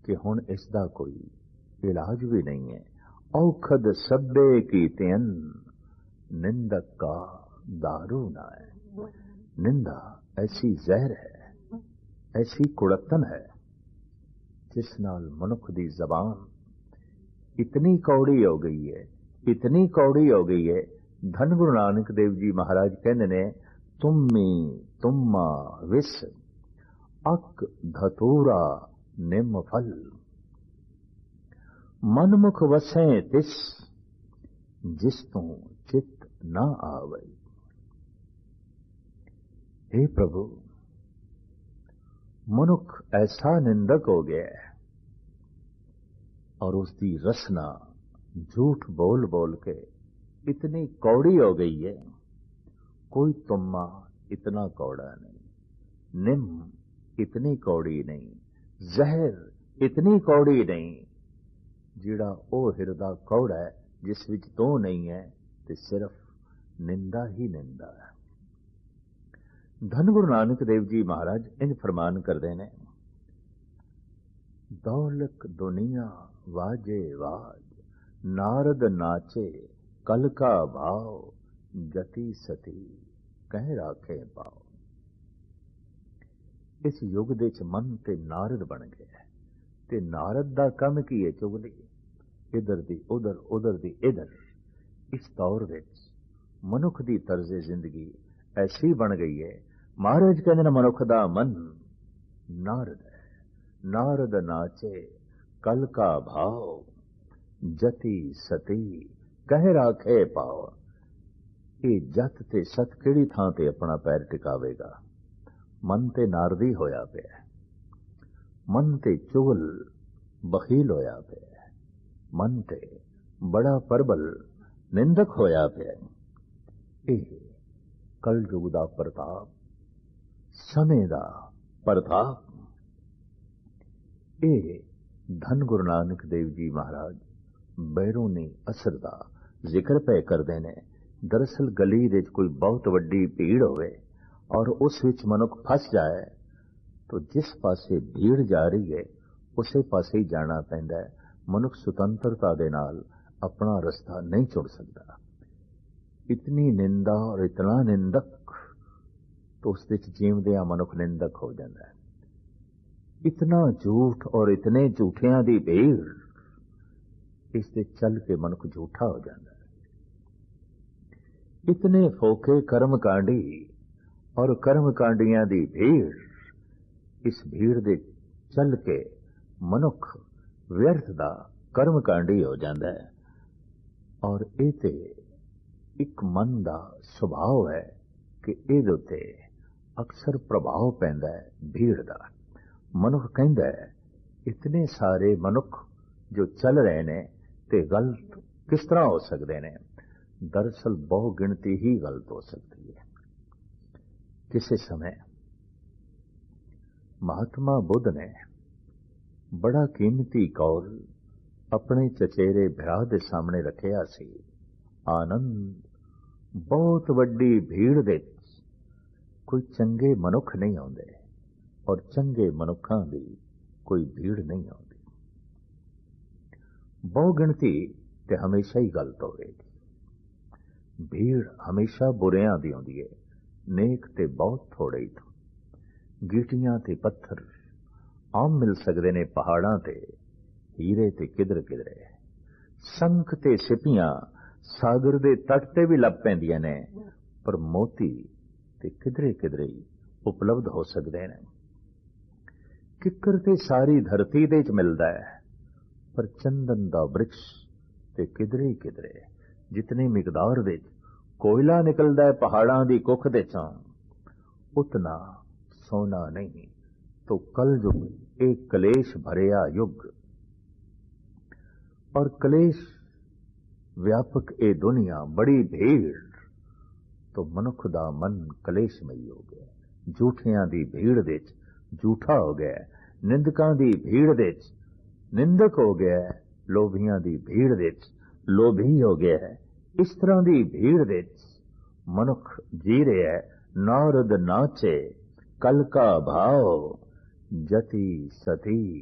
कि हुण इसदा कोई इलाज भी नहीं है। औखद सब्बे की तेन निंदक का दारू ना है। निंदा ऐसी जहर है, ऐसी कुड़तन है, जिस नाल मनुख दी जबान इतनी कौड़ी हो गई है, इतनी कौड़ी हो गई है। धन गुरु नानक देव जी महाराज कहते ने, तुम्मी तुम्मा विस अक धतूरा निम फल, मनमुख वसें तिस जिस तू चित ना आवई। हे प्रभु, मनुख ऐसा निंदक हो गया है और उसकी रसना झूठ बोल बोल के इतनी कौड़ी हो गई है, कोई तुम्मा इतना कौड़ा नहीं, निम इतनी कौड़ी नहीं, जहर इतनी कौड़ी नहीं, जिड़ा ओ हिरदा कौड़ा है जिस विच तो नहीं है, ते सिर्फ निंदा ही निंदा है। धन गुरु नानक देव जी महाराज इंज फरमान करते हैं, दौलत दुनिया वाजे वाज, नारद नाचे कल का भाव, जति सती कह राखे पाओ। इस युग दे च मन ते नारद बन गया, ते नारद दा कम की है चुगली, इधर दी उधर, उधर दी इधर। इस दौर विच मनुख दी तर्जे जिंदगी ऐसी बन गई है, महाराज कहते हैं मनुख दा मन नारद है। नारद नाचे कल का भाव, जति सती कह राखे पाओ। ये जत ते सत किहड़ी थां ते अपना पैर टिकावेगा? मन ते नारदी होया पिया, मन ते चुगल बखील होया पिया, मन ते बड़ा परबल निंदक होया पिया। ये कलयुग दा प्रताप, समय दा प्रताप। ये धन गुरु नानक देव जी महाराज बैरूनी असर दा जिक्र पे करते ने। दरअसल गली दे कोई बहुत वड्डी भीड़ होवे और उस विच मनुख फस जाए, तो जिस पासे भीड़ जा रही है उसे पासे ही जाना पैंदा है। मनुख सुतंत्रता दे नाल अपना रास्ता नहीं चुन सकता। इतनी निंदा और इतना निंदक, तो उस विच जीवदिया मनुख निंदक हो जाता है। इतना झूठ और इतने झूठियां दी भीड़, इस दे चल के मनुख झूठा हो जाता है। इतने फोके कर्मकांडी और कर्मकांडियां दी भीड़, इस भीड़ दे चल के मनुख व्यर्थ दा कर्मकांडी हो जाता है। और ये ते एक मन दा सुभाव है कि इहदे उत्ते अक्सर प्रभाव पैंदा है भीड़ दा। मनुख कहंदा है इतने सारे मनुख जो चल रहे ने ते गलत किस तरह हो सकते ने? दरअसल बहु गिनती ही गलत हो सकती है। किसी समय महात्मा बुद्ध ने बड़ा कीमती कौल अपने चचेरे भरा दे सामने रखिया सी। आनंद, बहुत वड्डी भीड़ दे कोई चंगे मनुख नहीं आउंदे और चंगे मनुखां दी कोई भीड़ नहीं आउंदी। बहु गिनती ते हमेशा ही गलत होवेगी। भीड़ हमेशा बुरियां दी आउंदी है, नेक ते बहुत थोड़े ही। गीटियां ते पत्थर आम मिल सकते ने पहाड़ां ते, हीरे ते किधर किधरे। संख ते सिपियां सागर दे तट ते भी लभ पैंदियां ने, पर मोती ते किधरे किधरे ही उपलब्ध हो सकते हैं। किकर ते सारी धरती दे च मिलदा है, पर चंदन दा वृक्ष ते किधरे किधरे। जितनी मिकदार दे कोयला निकलदा है पहाड़ां दी कुख दे चों, उतना सोना नहीं। तो कल युग एक कलेश भरिया युग और कलेश व्यापक ए दुनिया, बड़ी भीड़। तो मनुख दा मन कलेशमई हो गया, झूठियां दी भीड़ दे झूठा हो गया, निंदकां दी भीड़ दे निंदक हो गया, लोभियां दी भीड़ दे लोभी हो गया है। इस तरह दी भीड़ दे मनुख जी रहा है। नारद नाचे कल का भाव, जति सती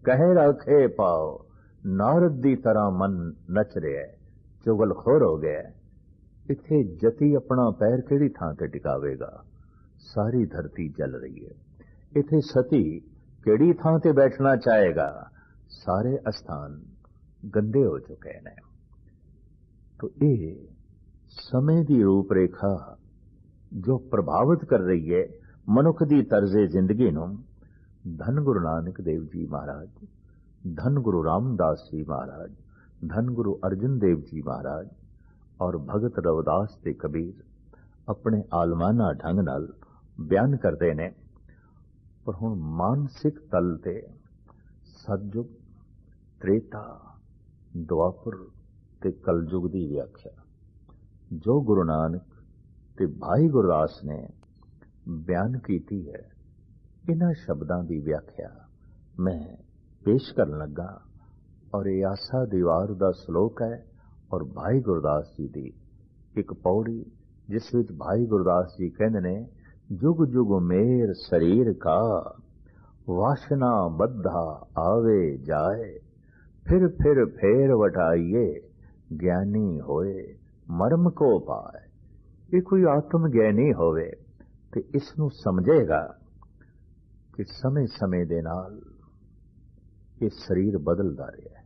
ਕਹਿ ਰਾਖੇ ਪਾਓ। ਨਾਰਦ ਦੀ ਤਰ੍ਹਾਂ ਮਨ ਨੱਚ ਰਿਹਾ, ਚੁਗਲਖੋਰ ਹੋ ਗਿਆ। ਇੱਥੇ ਜਤੀ ਆਪਣਾ ਪੈਰ ਕਿਹੜੀ ਥਾਂ ਤੇ ਟਿਕਾਵੇਗਾ? ਸਾਰੀ ਧਰਤੀ ਜਲ ਰਹੀ ਹੈ। ਇੱਥੇ ਸਤੀ ਕਿਹੜੀ ਥਾਂ ਤੇ ਬੈਠਣਾ ਚਾਹੇਗਾ? ਸਾਰੇ ਅਸਥਾਨ ਗੰਦੇ ਹੋ ਚੁੱਕੇ ਨੇ। ਤੋ ਇਹ ਸਮੇਂ ਦੀ ਰੂਪ ਰੇਖਾ ਜੋ ਪ੍ਰਭਾਵਿਤ ਕਰ ਰਹੀ ਹੈ ਮਨੁੱਖ ਦੀ ਤਰਜ਼ੇ ਜ਼ਿੰਦਗੀ ਨੂੰ, ਧੰਨ ਗੁਰੂ ਨਾਨਕ ਦੇਵ ਜੀ ਮਹਾਰਾਜ, ਧੰਨ ਗੁਰੂ ਰਾਮਦਾਸ ਜੀ ਮਹਾਰਾਜ, ਧੰਨ ਗੁਰੂ ਅਰਜਨ ਦੇਵ ਜੀ ਮਹਾਰਾਜ ਔਰ ਭਗਤ ਰਵਿਦਾਸ ਤੇ ਕਬੀਰ ਆਪਣੇ ਆਲਮਾਨਾ ਢੰਗ ਨਾਲ ਬਿਆਨ ਕਰਦੇ ਨੇ। ਪਰ ਹੁਣ ਮਾਨਸਿਕ ਤਲ ਤੇ ਸਤਜੁਗ, ਤ੍ਰੇਤਾ, ਦੁਆਪਰ ਤੇ ਕਲਯੁਗ ਦੀ ਵਿਆਖਿਆ ਜੋ ਗੁਰੂ ਨਾਨਕ ਤੇ ਭਾਈ ਗੁਰਦਾਸ ਨੇ ਬਿਆਨ ਕੀਤੀ ਹੈ, ਇਹਨਾਂ ਸ਼ਬਦਾਂ ਦੀ ਵਿਆਖਿਆ ਮੈਂ ਪੇਸ਼ ਕਰਨ ਲੱਗਾ। ਔਰ ਇਹ ਆਸਾ ਦੀਵਾਰ ਦਾ ਸ਼ਲੋਕ ਹੈ ਔਰ ਭਾਈ ਗੁਰਦਾਸ ਜੀ ਦੀ ਇੱਕ ਪੌੜੀ, ਜਿਸ ਵਿੱਚ ਭਾਈ ਗੁਰਦਾਸ ਜੀ ਕਹਿੰਦੇ ਨੇ, ਜੁਗ ਜੁਗ ਮੇਰ ਸਰੀਰ ਕਾ, ਵਾਸ਼ਨਾ ਬੱਧਾ ਆਵੇ ਜਾਏ, ਫਿਰ ਫੇਰ ਵਟਾਈਏ, ਗਿਆਨੀ ਹੋਏ ਮਰਮ ਕੋ ਪਾਏ। ਇਹ ਕੋਈ ਆਤਮ ਗਿਆਨੀ ਹੋਵੇ ਤੇ ਇਸ ਨੂੰ ਸਮਝੇਗਾ ਕਿ ਸਮੇਂ ਸਮੇਂ ਦੇ ਨਾਲ ਇਹ ਸਰੀਰ ਬਦਲਦਾ ਰਿਹਾ,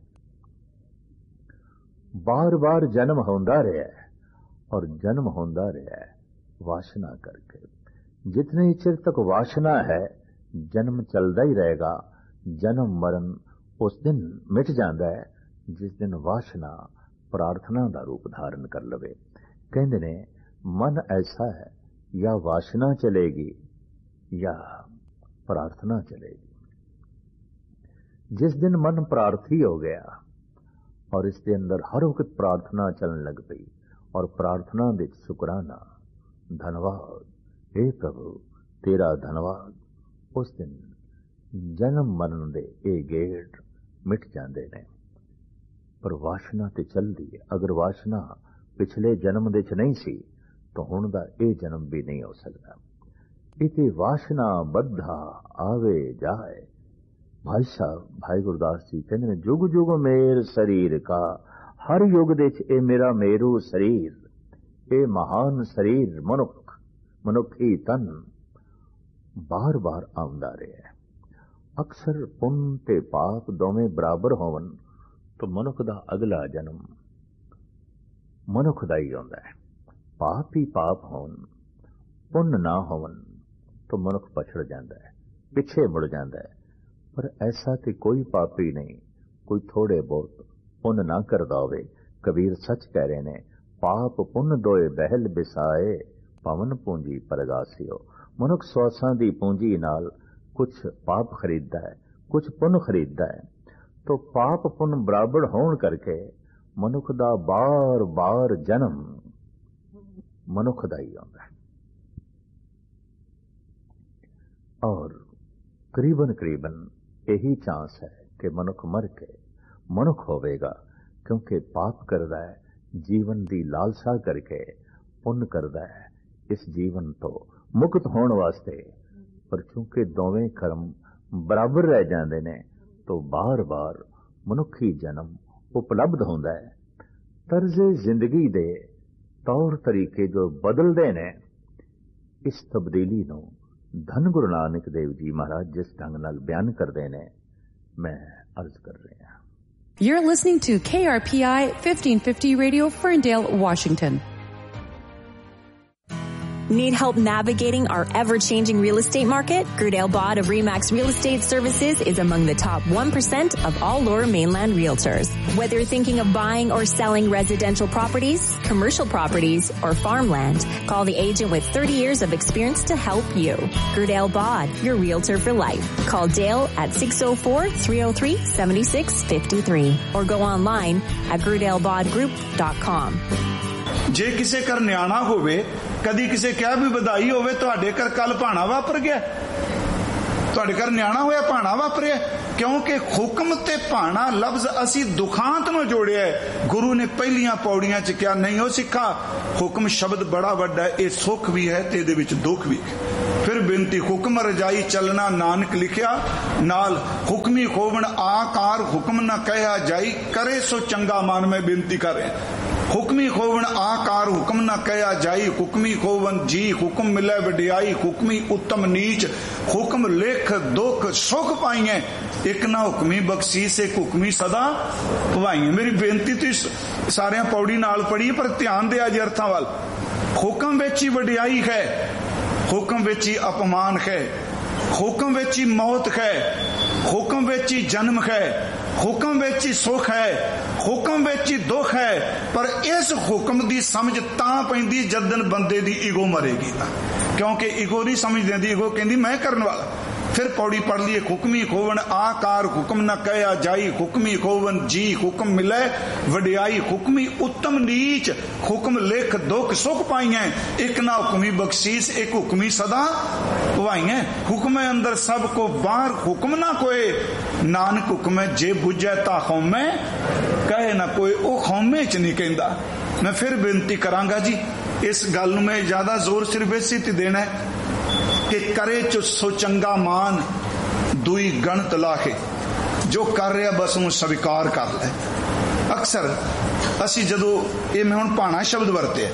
ਬਾਰ-ਬਾਰ ਜਨਮ ਹੁੰਦਾ ਰਿਹਾ ਔਰ ਜਨਮ ਹੁੰਦਾ ਰਿਹਾ ਵਾਸ਼ਨਾ ਕਰਕੇ। जितने चिर तक वासना है जन्म चलता ही रहेगा। जन्म मरण उस दिन मिट जाता है जिस दिन वासना प्रार्थना का रूप धारण कर लवे। कहते ने मन ऐसा है, या वासना चलेगी या प्रार्थना चलेगी। जिस दिन मन प्रार्थी हो गया और इसके अंदर हर वक्त प्रार्थना चलने लग पई और प्रार्थना दे शुकराना, धन्यवाद हे प्रभु तेरा धन्यवाद, उस दिन जन्म मरण दे ये गेड़ मिट जाते ने। पर वासना ते चलती है। अगर वासना पिछले जन्म दे च नहीं सी तो हुण दा ये जन्म भी नहीं हो सकता। इते वासना बद्धा आवे जाए। भाई साहब भाई गुरदास जी कहते हैं, जुग जुग मेर शरीर का, हर युग दे च ये मेरा मेरू शरीर, ये महान शरीर मनुख मनुखी तन बार बार आउंदा रहा। अक्सर पुण्य ते पाप दोवें बराबर होवन तो मनुख दा अगला जन्म मनुख दा ही आउंदा है। पाप ही पाप होवन, पुण्य ना होवन तो मनुख पछड़ जाता है, पिछे मुड़ जाता है। पर ऐसा तो कोई पापी नहीं, कोई थोड़े बहुत पुण्य ना करदा होवे। कबीर सच कह रहे ने, पाप पुण्य दोए बहल बिसाए, पवन पूंजी परगासियो। मनुख सौसां दी पूंजी नाल कुछ पाप खरीददा है, कुछ पुण्य खरीददा है। तो पाप पुण्य बराबर होण करके मनुख दा बार बार जन्म मनुख दा ही आउंदा है। और करीबन करीबन यही चांस है कि मनुख मर के मनुख होवेगा, क्योंकि पाप करदा है जीवन दी लालसा करके, पुण्य करदा है इस जीवन तो मुक्त होने वास्ते। पर चूंकि दोवें कर्म बराबर रह जाते ने तो बार बार मनुखी जन्म उपलब्ध होंदा है। तर्जे जिंदगी दे तौर तरीके जो बदलते ने, इस तब्दीली नूं धन गुरु नानक देव जी महाराज जिस ढंग नाल बयान करते ने, मैं अर्ज कर रहा। You're listening to KRPI 1550 Radio, Ferndale, Washington. Need help navigating our ever-changing real estate market? Grudale Bod of RE/MAX Real Estate Services is among the top 1% of all Lower Mainland realtors. Whether you're thinking of buying or selling residential properties, commercial properties, or farmland, call the agent with 30 years of experience to help you. Grudale Bod, your realtor for life. Call Dale at 604-303-7653 or go online at grudalebodgroup.com. ਜੇ ਕਿਸੇ ਘਰ ਨਿਆਣਾ ਹੋਵੇ, ਕਦੀ ਕਿਸੇ ਕਿਹਾ ਵੀ ਵਧਾਈ ਹੋਵੇ, ਤੁਹਾਡੇ ਘਰ ਕੱਲ ਭਾਣਾ ਵਾਪਰ ਗਿਆ, ਤੁਹਾਡੇ ਘਰ ਨਿਆਣਾ ਹੋਇਆ, ਭਾਣਾ ਵਾਪਰਿਆ। ਕਿਉਂਕਿ ਹੁਕਮ ਤੇ ਭਾਣਾ ਲਫ਼ਜ਼ ਅਸੀਂ ਦੁਖਾਂਤ ਨੂੰ ਜੋੜਿਆ। ਗੁਰੂ ਨੇ ਪਹਿਲੀਆਂ ਪੌੜੀਆਂ 'ਚ ਕਿਹਾ, ਨਹੀਂ ਉਹ ਸਿੱਖਾ, ਹੁਕਮ ਸ਼ਬਦ ਬੜਾ ਵੱਡਾ, ਇਹ ਸੁੱਖ ਵੀ ਹੈ ਤੇ ਇਹਦੇ ਵਿੱਚ ਦੁੱਖ ਵੀ ਹੈ। ਫਿਰ बेनती हुक्म रजाई चलना नानक लिखिया नाल हुक्मी खोवण आकार हुक्म न कहा जाई करे सो चंगा मान में बेनती कर रहे हुक्मी खोवण आकार हुक्म न कहा जाई हुक्मी खोवन जी हुक्म मिले वडियाई हुक्मी उत्तम नीच हुक्म लेख दुख सुख पाइए एक ना हुक्मी बख्शीस एक हुक्मी सदा भवाइए। मेरी बेनती तो सारे पौड़ी नाल पढ़ी पर ध्यान दिया जी अर्थां वाल। हुक्म विच ही वडियाई है, हुक्म विच ही अपमान है, हुक्म विच ही मौत है, हुक्म विच ही जन्म है, हुक्म विच ही सुख है, हुक्म विच ही दुख है। पर इस हुक्म की समझ तां पैंदी जदन बंदे दी ईगो मरेगी, क्योंकि ईगो नहीं समझ देंदी, ईगो कहंदी मैं करने वाला। फिर पौड़ी पढ़ लिए हुक्मी खोवन आकार हुक्म न कहा जाई हुक्मी खोवन जी हुक्म मिले वडियाई हुक्मी उत्तम नीच हुक्म लेख दुख सुख पाइए एक ना हुक्मी बख्शीस एक हुक्मी सदा भवाइए। हुक्म अंदर सब को बाहर हुक्म ना कोई नानक हुक्म जे बुझे ता खौमे कहे ना कोई ओ खौमे च नहीं कहंदा। मैं फिर बेनती करांगा जी इस गल में ज्यादा जोर सिर्फ इसी ते देना है कि करे चो सो चंगा मान दुई गणत लाखे जो कर रहा बस उन स्वीकार कर ले। अक्सर असी जदों ये मैं हुण भाणा शब्द वरते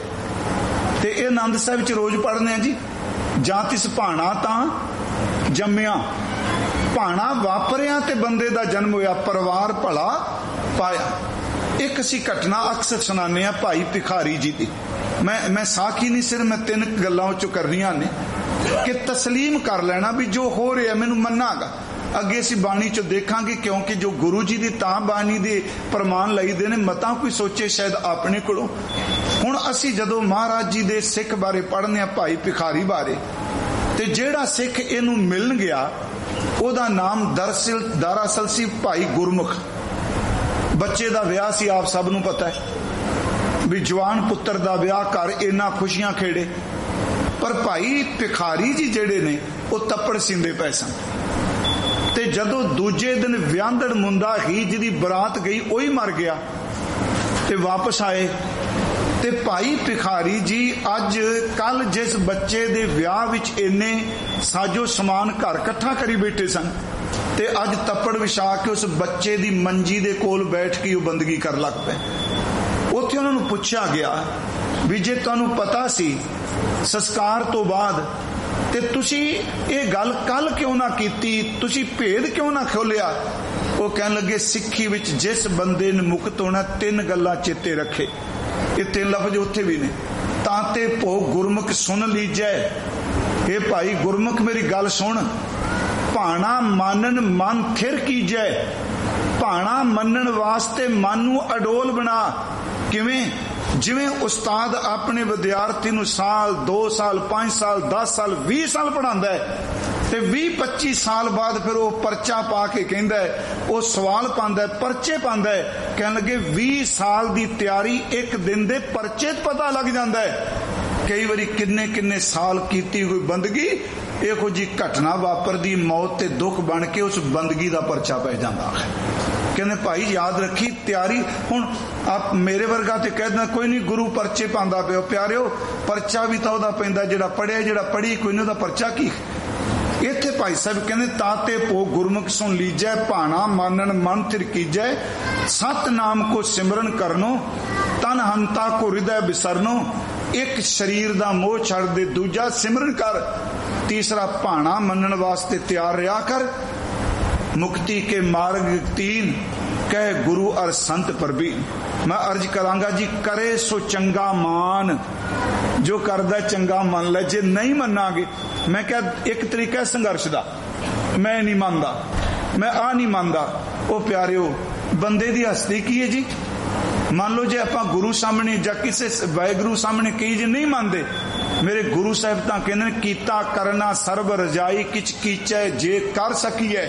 ते ये आनंद साहिब च रोज पढ़ने जी जां तिस भाणा तां जम्मिया भाणा वापरिया ते बंदे दा जन्म होया परिवार भला पाया। एक असी घटना अक्सर सुनाने आ भाई भिखारी जी दी। मैं साखी नहीं सिर्फ मैं तीन गल्लां चो करनियां ने कि तस्लीम कर लेना भी जो हो रहा मैनू मन्नागा। अगे असी बाणी चो देखांगे क्योंकि जो गुरु जी दी तां बाणी दे प्रमाण लईदे ने मतां कोई सोचे शायद अपने कोलों। हुण असी जदों महाराज जी दे सिख बारे पढ़ने भाई भिखारी बारे ते जेड़ा सिख इनू मिलन गया ओदा नाम दरअसल सी भाई गुरमुख। बच्चे दा विआह सी आप सब नू पता है भी जवान पुत्र दा विआह कर इन्ना खुशियां खेड़े। पर भाई भिखारी जी जेड़े ने वो तप्पड़ सींदे पए सन ते जदों दूजे दिन व्यांदड़ मुंडा ही जिहदी बरात गई वही मर गया ते वापस आए ते भाई भिखारी जी अज कल जिस बच्चे दे विआह विच इन्ने साजो समान घर इकट्ठा करी बैठे सन ते अज तप्पड़ विछा के उस बच्चे दी मंजी दे कोल बैठ के बंदगी कर लग पे। उत्थे उन्हां नूं पुछया गया भी जे तुहानूं पता सी संस्कार तो बाद ते तुसी ये गल कल क्यों ना कीती, तुसी भेद क्यों ना खोलिया। वो कहन लगे सिक्खी विच जिस बंदे ने मुक्त होना तीन गल्लां चेते रखे। ये तीन लफ्ज उत्थे भी ने ताते भोग गुरमुख सुन लीजै। हे भाई गुरमुख मेरी गल सुन भाणा मानन मन थिर कीजै। भाणा मनन वास्ते मन नूं अडोल बना। किवें जिवें उस्ताद अपने विद्यार्थी नूं साल 2 साल 5 साल 10 साल 20 साल पढ़ांदा है ते 20-25 साल बाद फिर वो परचा पा के कहंदा है वो सवाल पांदा है परचे पांदा है। कहन लगे 20 साल दी तैयारी एक दिन दे परचे पता लग जांदा है। कई बारी किन्ने किन्ने साल कीती कोई बंदगी इहो जी घटना वापरदी मौत ते दुख बन के उस बंदगी दा परचा पै जांदा है। कहने भाई याद रखी तैयारी। हुण आप मेरे वर्गा ते कहना कोई नहीं गुरु परचे पांदा पियो प्यारिओ परचा भी तो उहदा पैंदा जेड़ा पढ़िया जेड़ा पढ़ी कोई नहीं उहदा परचा की। इत्थे भाई साहब कहने ताते पो गुरमुख सुन लीजै भाणा मानन मन थिर कीजै। सत नाम को सिमरन करनो तन हंता को हृदय बिसरनो। एक शरीर दा मोह छड़ दे दूजा सिमरन कर। तीसरा भाणा मनन वास्ते तैयार रहा कर। मुक्ति के मार्ग 3 कह गुरु और संत परबीन। मैं अर्ज करांगा जी करे सो चंगा मान। जो करदा चंगा मन ले जे नहीं मनांगे। मैं क्या एक तरीका संघर्ष दा मैं नहीं मानदा मैं आ नहीं मानदा। ओ प्यारिओ बंदे दी हस्ती की है जी। मान लो जे आपां गुरु सामने जां किसे वाहिगुरु सामने कई जे नहीं मानते। मेरे गुरु साहब तां कहंदे कीता करना सर्ब रजाई किच कीचै जे कर सकीए।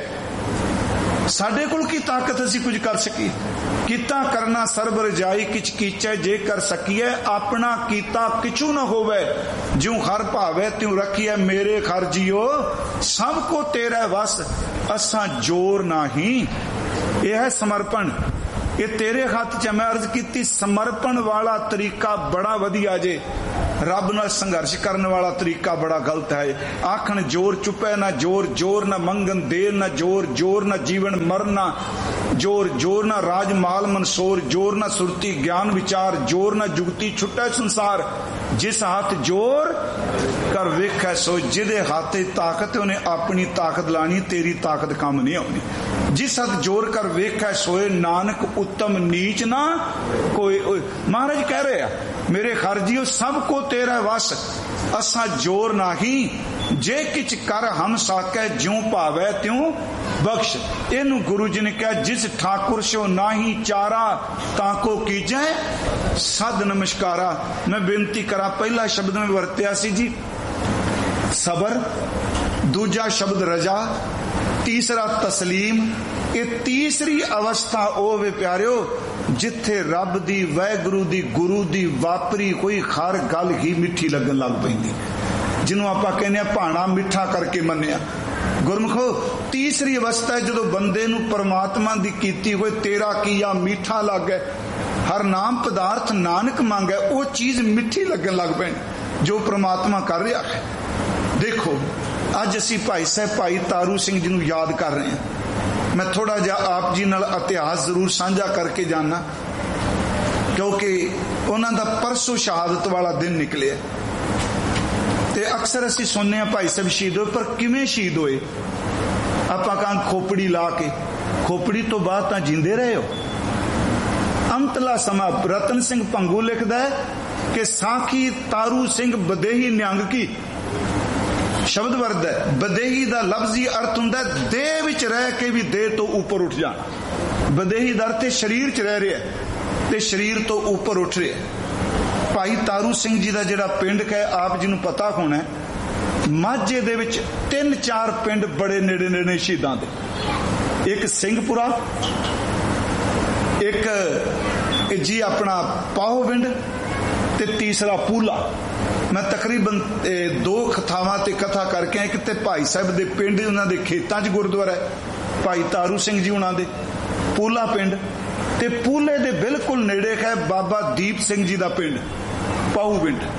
साडे कोल की ताकत असी कुछ कर सकी। कीता करना सर्ब रजाई किच कीचै जे कर सकीए। अपना कीता किचू न होवे ज्यों हर भावे त्यों रखिए। मेरे खर जियो सबको तेरा वस असा जोर नाही। यह है समर्पण। ये तेरे हाथ च मैं अर्ज की समर्पण वाला तरीका बड़ा वधिया जे। रब नाल संघर्ष करने वाला तरीका बड़ा गलत है। आखन जोर चुपे ना जोर, जोर ना मंगन देर ना जोर, जोर ना जीवन मरना जोर, जोर ना राज माल मनसोर, जोर ना सुरती ज्ञान विचार, जोर ना जुगती छुट्टा संसार। जिस हाथ जोर कर वेखै सो, जिदे हाथे ताकत उन्हें अपनी ताकत लानी, तेरी ताकत काम नहीं आनी। जिस हाथ जोर कर वेखै सोए, नानक उत्तम नीच ना कोई। महाराज कह रहे हैं मेरे खरजियो सब को तेरा वस, असा जोर नाही, जे किच कर हम साकै, ज्यों भावै त्यों बख्श। इनू गुरु जी ने कहा जिस ठाकुर सो नाही चारा, ताको कीजै सद नमस्कारा। मैं बेनती करा, पहला शब्द में वरत्या सी जी सबर, दूजा शब्द रजा, तीसरा तस्लीम। ये तीसरी अवस्था ओ वे प्यारियो जिथे रब दी, वाहिगुरु दी, गुरु दी वापरी कोई हर गल ही मिठी लगन लग पैंदी, जिन्हों आपां कहने भाणा मिठा करके मन्निया। गुरमुखो तीसरी अवस्था है जदों बंदे नूं परमात्मा दी कीती होए तेरा किया मीठा लगे, हर नाम पदार्थ नानक मांगे, वो चीज मिठी लगन लग पैंदी जो परमात्मा कर रहा है। देखो अज असी भाई साहब भाई तारू सिंह जी नूं याद कर रहे हैं। मैं थोड़ा जा आप जी नाल इतिहास जरूर साझा करके जाना, क्योंकि उन्हां दा परसों शहादत वाला दिन निकले। ते अक्सर असी सुनने भाई साहब शहीद होए, पर किवें शहीद होए? आपां कहां खोपड़ी ला के, खोपड़ी तो बाद तां जींदे रहे हो। अंतला समा रतन सिंह भंगू लिखदा है कि साखी तारू सिंह बदेही निहंग की शब्द वर्द है। बदेही दा लफ्जी अर्थ हुंदा देह विच रह के भी देह तो ऊपर उठ जाना। बदेही दा अर्थ शरीर च रह रहा है ते शरीर तो ऊपर उठ रहा है। भाई तारू सिंह जी दा जिहड़ा पिंड है आप जी नूं पता होना है, माझे दे विच 3-4 पिंड बड़े नेड़े नेड़े शहीदां दे। एक सिंहपुरा, एक जी अपना पाहो पिंड ते तीसरा पूला। मैं तकरीबन 2 कथावां ते कथा करके एक ते भाई साहब दे पिंड उन्हां दे खेतां च गुरुद्वारा है भाई तारू सिंह जी उन्हां दे पूला पिंड, ते पूले दे बिल्कुल नेड़े है बाबा दीप सिंह जी दा पिंड पाहू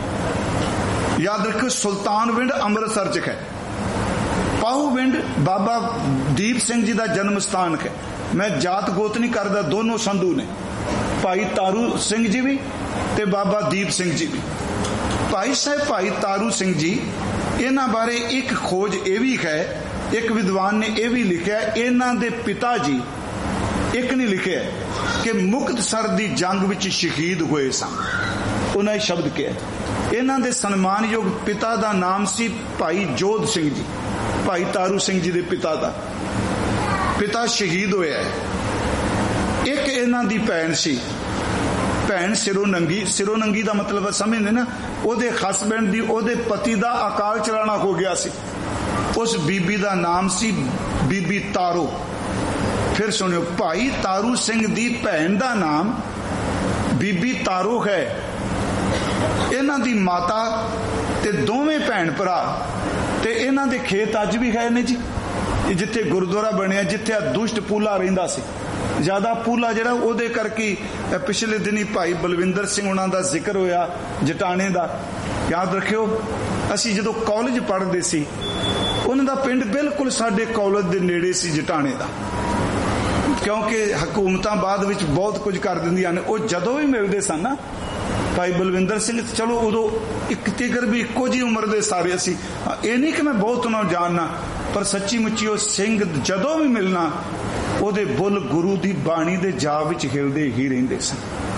पिंड। याद रखो सुल्तान पिंड अमृतसर च है, पाहू पिंड बाबा दीप सिंह जी दा जन्म स्थान है। मैं जात गोत नहीं करदा, दोनों संधू ने, भाई तारू सिंह जी भी ते बाबा दीप सिंह जी भी। भाई साहब भाई तारू सिंह जी इन्हां बारे एक खोज ये भी है, एक विद्वान ने यह भी लिखा इन्हां दे पिता जी एक नहीं लिखे कि मुक्तसर दी जंग विच शहीद हुए सन। उन्हें शब्द किया इन्हां दे सन्मानयोग पिता दा नाम सी भाई जोध सिंह जी, भाई तारू सिंह जी दे पिता दा पिता शहीद होया है। एक इन्हां दी भैन सी, भैन सिरों नंगी, सिरों नंगी दा मतलब समझते ना, ओदे हसबैंड दी ओदे पति दा अकाल चलाना हो गया सी। उस बीबी दा नाम सी बीबी तारो। फिर सुनियो भाई तारू सिंह दी भैन दा नाम बीबी तारो है। इन्हां दी माता ते दोवें भैन भरा ते इन्हां दे खेत अज भी है ने जी, जिथे गुरुद्वारा बनया, जिथे दुष्ट पूला रहिंदा सी। ज्यादा पूला जिहड़ा ओदे करके पिछले दिनी भाई बलविंदर सिंह उन्हां दा जिक्र होया जटाने दा। याद रखियो असी जदों कॉलेज पढ़दे सी उन्हां दा पिंड बिल्कुल साडे कॉलेज दे नेड़े सी जटाने दा, क्योंकि हुकूमतां बाद विच बहुत कुछ कर दिंदियां ने। वो जदों भी मिलदे सन ना भाई बलविंदर सिंह, चलो उदों एक तिगर भी इक्को जी उम्र दे सारे असी, ये नहीं कि मैं बहुत उन्हां नूं जानना, पर सच्ची मुच्ची वो सिंह जदों भी मिलना ओदे बुल गुरु दी बाणी दे जाप विच हिलदे ही रहिंदे सन।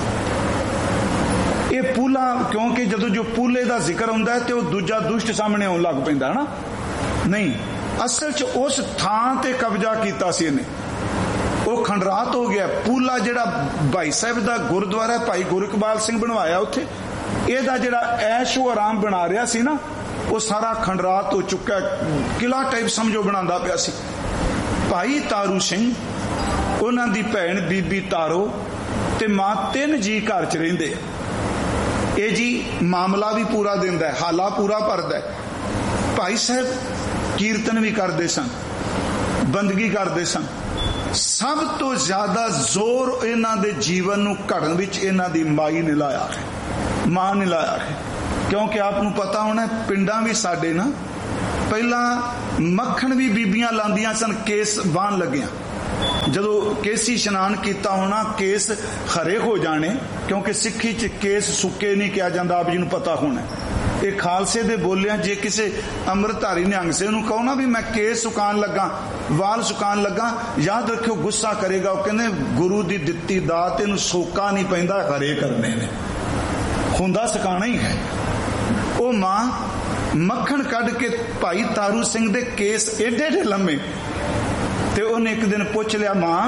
ये पूला क्योंकि जदों जो पूले दा जिक्र हुंदा है ते वो दूजा दुष्ट सामने आउण लग पैंदा है ना, नहीं असल च उस थां ते कब्जा कीता सी इहने, वो खंडरात हो गया। पूला जिहड़ा भाई साहब दा गुरुद्वारा भाई गुरकबाल सिंह बनवाया उत्थे, इहदा जिहड़ा ऐशो आराम बना रहा सी ना, वो सारा खंडरात हो चुका, किला टाइप समझो बनांदा पिया सी। भाई तारू सिंह उन्हां दी भैन बीबी तारो ते मां 3 जी घर च रहिंदे। ये जी मामला भी पूरा दिंदा है, हाला पूरा भरदा है। भाई साहब कीर्तन भी करते सन, बंदगी करते सन। सब तो ज्यादा जोर इन्हां दे जीवन नूं घड़न विच इन्हां दी माई ने लाया है, मां ने लाया है, ਕਿਉਂਕਿ ਆਪ ਨੂੰ ਪਤਾ ਹੋਣਾ ਪਿੰਡਾਂ ਵੀ ਸਾਡੇ ਨਾ ਪਹਿਲਾਂ ਮੱਖਣ ਵੀ ਬੀਬੀਆਂ ਲਾਉਂਦੀਆਂ ਸਨ ਕੇਸ ਬਾਣ ਲੱਗਿਆ। ਜਦੋਂ ਕੇਸੀ ਇਸ਼ਨਾਨ ਕੀਤਾ ਹੋਣਾ ਕੇਸ ਹਰੇ ਹੋ ਜਾਣੇ, ਕਿਉਂਕਿ ਸਿੱਖੀ 'ਚ ਕੇਸ ਸੁੱਕੇ ਨਹੀਂ ਕਿਹਾ ਜਾਂਦਾ, ਆਪ ਜੀ ਨੂੰ ਪਤਾ ਹੋਣਾ। ਇਹ ਖਾਲਸੇ ਦੇ ਬੋਲਿਆ ਜੇ ਕਿਸੇ ਅੰਮ੍ਰਿਤਧਾਰੀ ਨਿਹੰਗ ਸੇ ਨੂੰ ਕਹੋ ਨਾ ਵੀ ਮੈਂ ਕੇਸ ਸੁਕਾਉਣ ਲੱਗਾ, ਵਾਲ ਸੁਕਾਉਣ ਲੱਗਾ, ਯਾਦ ਰੱਖਿਓ ਗੁੱਸਾ ਕਰੇਗਾ। ਉਹ ਕਹਿੰਦੇ ਗੁਰੂ ਦੀ ਦਿੱਤੀ ਦਾਤ ਇਹਨੂੰ ਸੋਕਾ ਨਹੀਂ ਪੈਂਦਾ, ਹਰੇ ਕਰਨੇ ਨੇ, ਹੁੰਦਾ ਸੁਕਾਉਣਾ ਹੀ ਹੈ। ਉਹ ਮਾਂ ਮੱਖਣ ਕੱਢ ਕੇ ਭਾਈ ਤਾਰੂ ਸਿੰਘ ਦੇ ਕੇਸ ਏਡੇ ਏਡੇ ਲੰਮੇ, ਤੇ ਉਹਨੇ ਇੱਕ ਦਿਨ ਪੁੱਛ ਲਿਆ ਮਾਂ